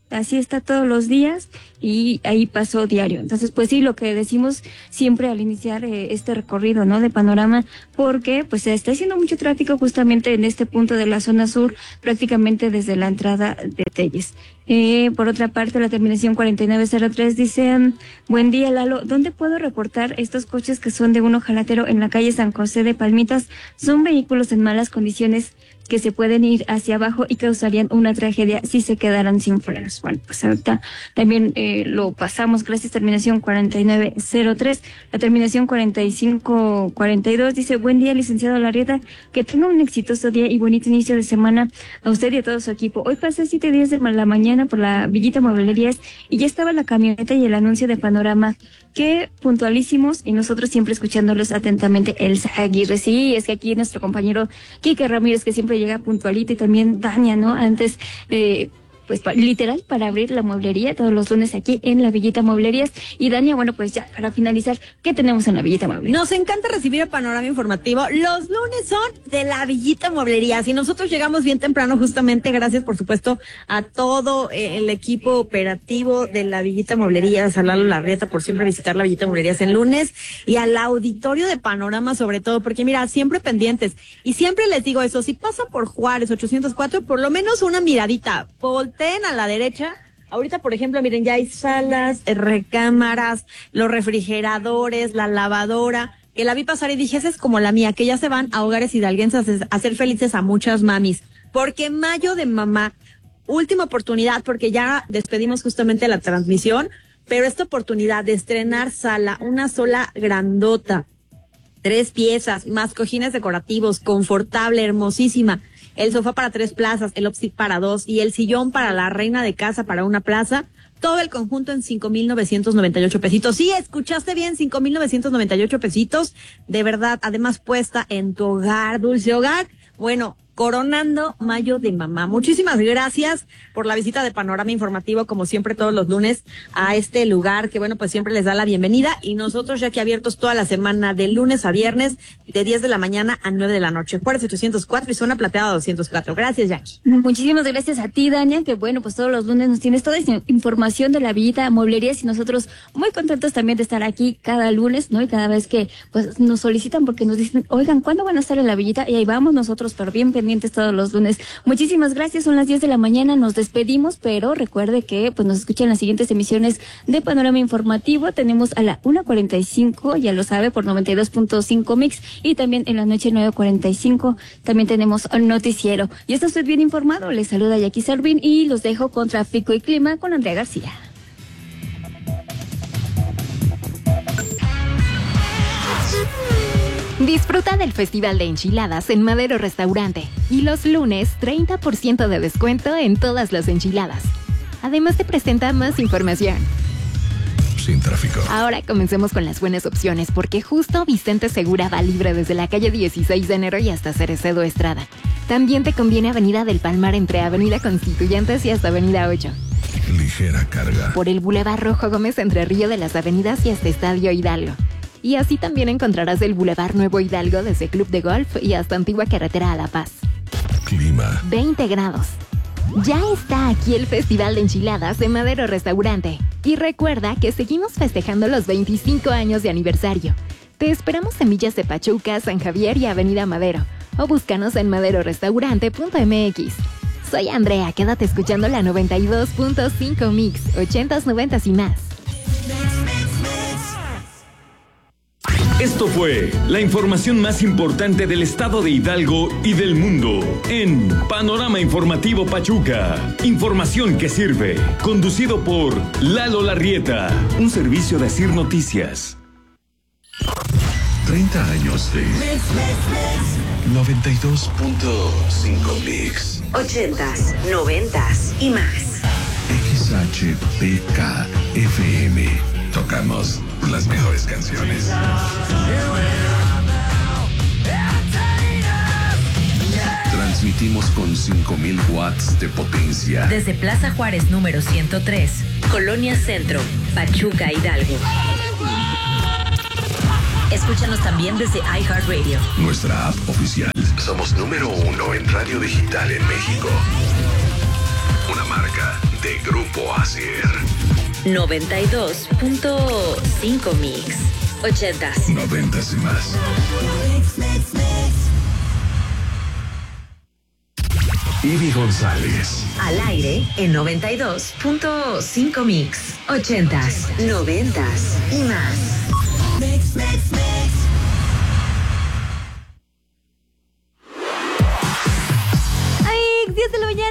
así está todos los días y ahí pasó diario. Entonces, pues sí, lo que decimos siempre al iniciar eh, este recorrido, ¿no? De Panorama, porque pues se está haciendo mucho tráfico justamente en este punto de la zona sur, prácticamente desde la entrada de Telles. Eh, por otra parte, la terminación cuarenta y nueve cero tres dice, buen día Lalo, ¿dónde puedo reportar estos coches que son de un ojalatero en la calle San José de Palmitas? Son vehículos en malas condiciones que se pueden ir hacia abajo y causarían una tragedia si se quedaran sin frenos. Bueno, pues ahorita también eh, lo pasamos, gracias. Terminación cuarenta y nueve cero tres. La terminación cuarenta y cinco cuarenta y dos dice, buen día licenciado Larrieta, que tenga un exitoso día y bonito inicio de semana a usted y a todo su equipo. Hoy pasé siete días de la mañana por la Villita Mueblerías y ya estaba la camioneta y el anuncio de Panorama. Qué puntualísimos, y nosotros siempre escuchándolos atentamente. Elsa Aguirre, sí, es que aquí nuestro compañero Quique Ramírez, que siempre llega puntualito, y también Dania, ¿no? Antes, eh, pues pa, literal, para abrir la mueblería todos los lunes aquí en la Villita Mueblerías. Y Dania, bueno, pues ya, para finalizar, ¿qué tenemos en la Villita Mueblerías? Nos encanta recibir el panorama informativo. Los lunes son de la Villita Mueblerías y nosotros llegamos bien temprano, justamente gracias, por supuesto, a todo eh, el equipo operativo de la Villita Mueblerías, a Lalo Larrieta por siempre visitar la Villita Mueblerías en lunes, y al auditorio de Panorama sobre todo, porque mira, siempre pendientes. Y siempre les digo eso, si pasa por Juárez ochocientos cuatro, por lo menos una miradita, volteen a la derecha. Ahorita, por ejemplo, miren, ya hay salas, eh, recámaras, los refrigeradores, la lavadora, que la vi pasar y dije, esa es como la mía, que ya se van a hogares hidalguenses a hacer felices a muchas mamis. Porque mayo de mamá, última oportunidad, porque ya despedimos justamente la transmisión, pero esta oportunidad de estrenar sala, una sola grandota, tres piezas, más cojines decorativos, confortable, hermosísima, el sofá para tres plazas, el upstick para dos y el sillón para la reina de casa para una plaza. Todo el conjunto en cinco mil novecientos noventa y ocho pesitos. Sí, escuchaste bien, cinco mil novecientos noventa y ocho pesitos. De verdad, además puesta en tu hogar, dulce hogar. Bueno, coronando mayo de mamá. Muchísimas gracias por la visita de Panorama Informativo, como siempre todos los lunes, a este lugar que, bueno, pues siempre les da la bienvenida. Y nosotros ya aquí abiertos toda la semana, de lunes a viernes, de diez de la mañana a nueve de la noche. Juárez ochocientos cuatro y Zona Plateada doscientos cuatro. Gracias, Jackie. Muchísimas gracias a ti, Dania, que bueno, pues todos los lunes nos tienes toda esa información de la Villita Mueblerías, y nosotros muy contentos también de estar aquí cada lunes, ¿no? Y cada vez que pues nos solicitan, porque nos dicen, oigan, ¿cuándo van a estar en la Villita? Y ahí vamos nosotros, pero bien pendientes todos los lunes. Muchísimas gracias, son las diez de la mañana, nos despedimos, pero recuerde que pues nos escuchan las siguientes emisiones de Panorama Informativo. Tenemos a la una cuarenta y cinco, ya lo sabe, por noventa y dos punto cinco Mix, y también en la noche nueve cuarenta y cinco también tenemos un noticiero. Y está usted bien informado, les saluda Jackie Servin y los dejo con tráfico y clima con Andrea García. Disfruta del Festival de Enchiladas en Madero Restaurante y los lunes treinta por ciento de descuento en todas las enchiladas. Además te presenta más información. Sin tráfico. Ahora comencemos con las buenas opciones, porque justo Vicente Segura va libre desde la calle dieciséis de enero y hasta Cerecedo Estrada. También te conviene Avenida del Palmar entre Avenida Constituyentes y hasta Avenida ocho. Ligera carga. Por el Boulevard Rojo Gómez entre Río de las Avenidas y hasta Estadio Hidalgo. Y así también encontrarás el Boulevard Nuevo Hidalgo desde Club de Golf y hasta Antigua Carretera a La Paz. Clima. veinte grados. Ya está aquí el Festival de Enchiladas de Madero Restaurante. Y recuerda que seguimos festejando los veinticinco años de aniversario. Te esperamos en Villas de Pachuca, San Javier y Avenida Madero. O búscanos en madero restaurante punto m x. Soy Andrea, quédate escuchando la noventa y dos punto cinco Mix, ochentas, noventas y más. Esto fue la información más importante del estado de Hidalgo y del mundo en Panorama Informativo Pachuca. Información que sirve. Conducido por Lalo Larrieta. Un servicio de Asir Noticias. treinta años de noventa y dos punto cinco Mix. ochentas, noventas y más. X H P K F M. Tocamos las mejores canciones. Transmitimos con cinco mil watts de potencia. Desde Plaza Juárez número ciento tres, Colonia Centro, Pachuca, Hidalgo. Escúchanos también desde iHeartRadio. Nuestra app oficial. Somos número uno en radio digital en México. Una marca de Grupo Asir. noventa y dos punto cinco Mix. Ochentas. Noventas y más. Ivy González. Al aire en noventa y dos punto cinco Mix. Ochentas, noventas y más.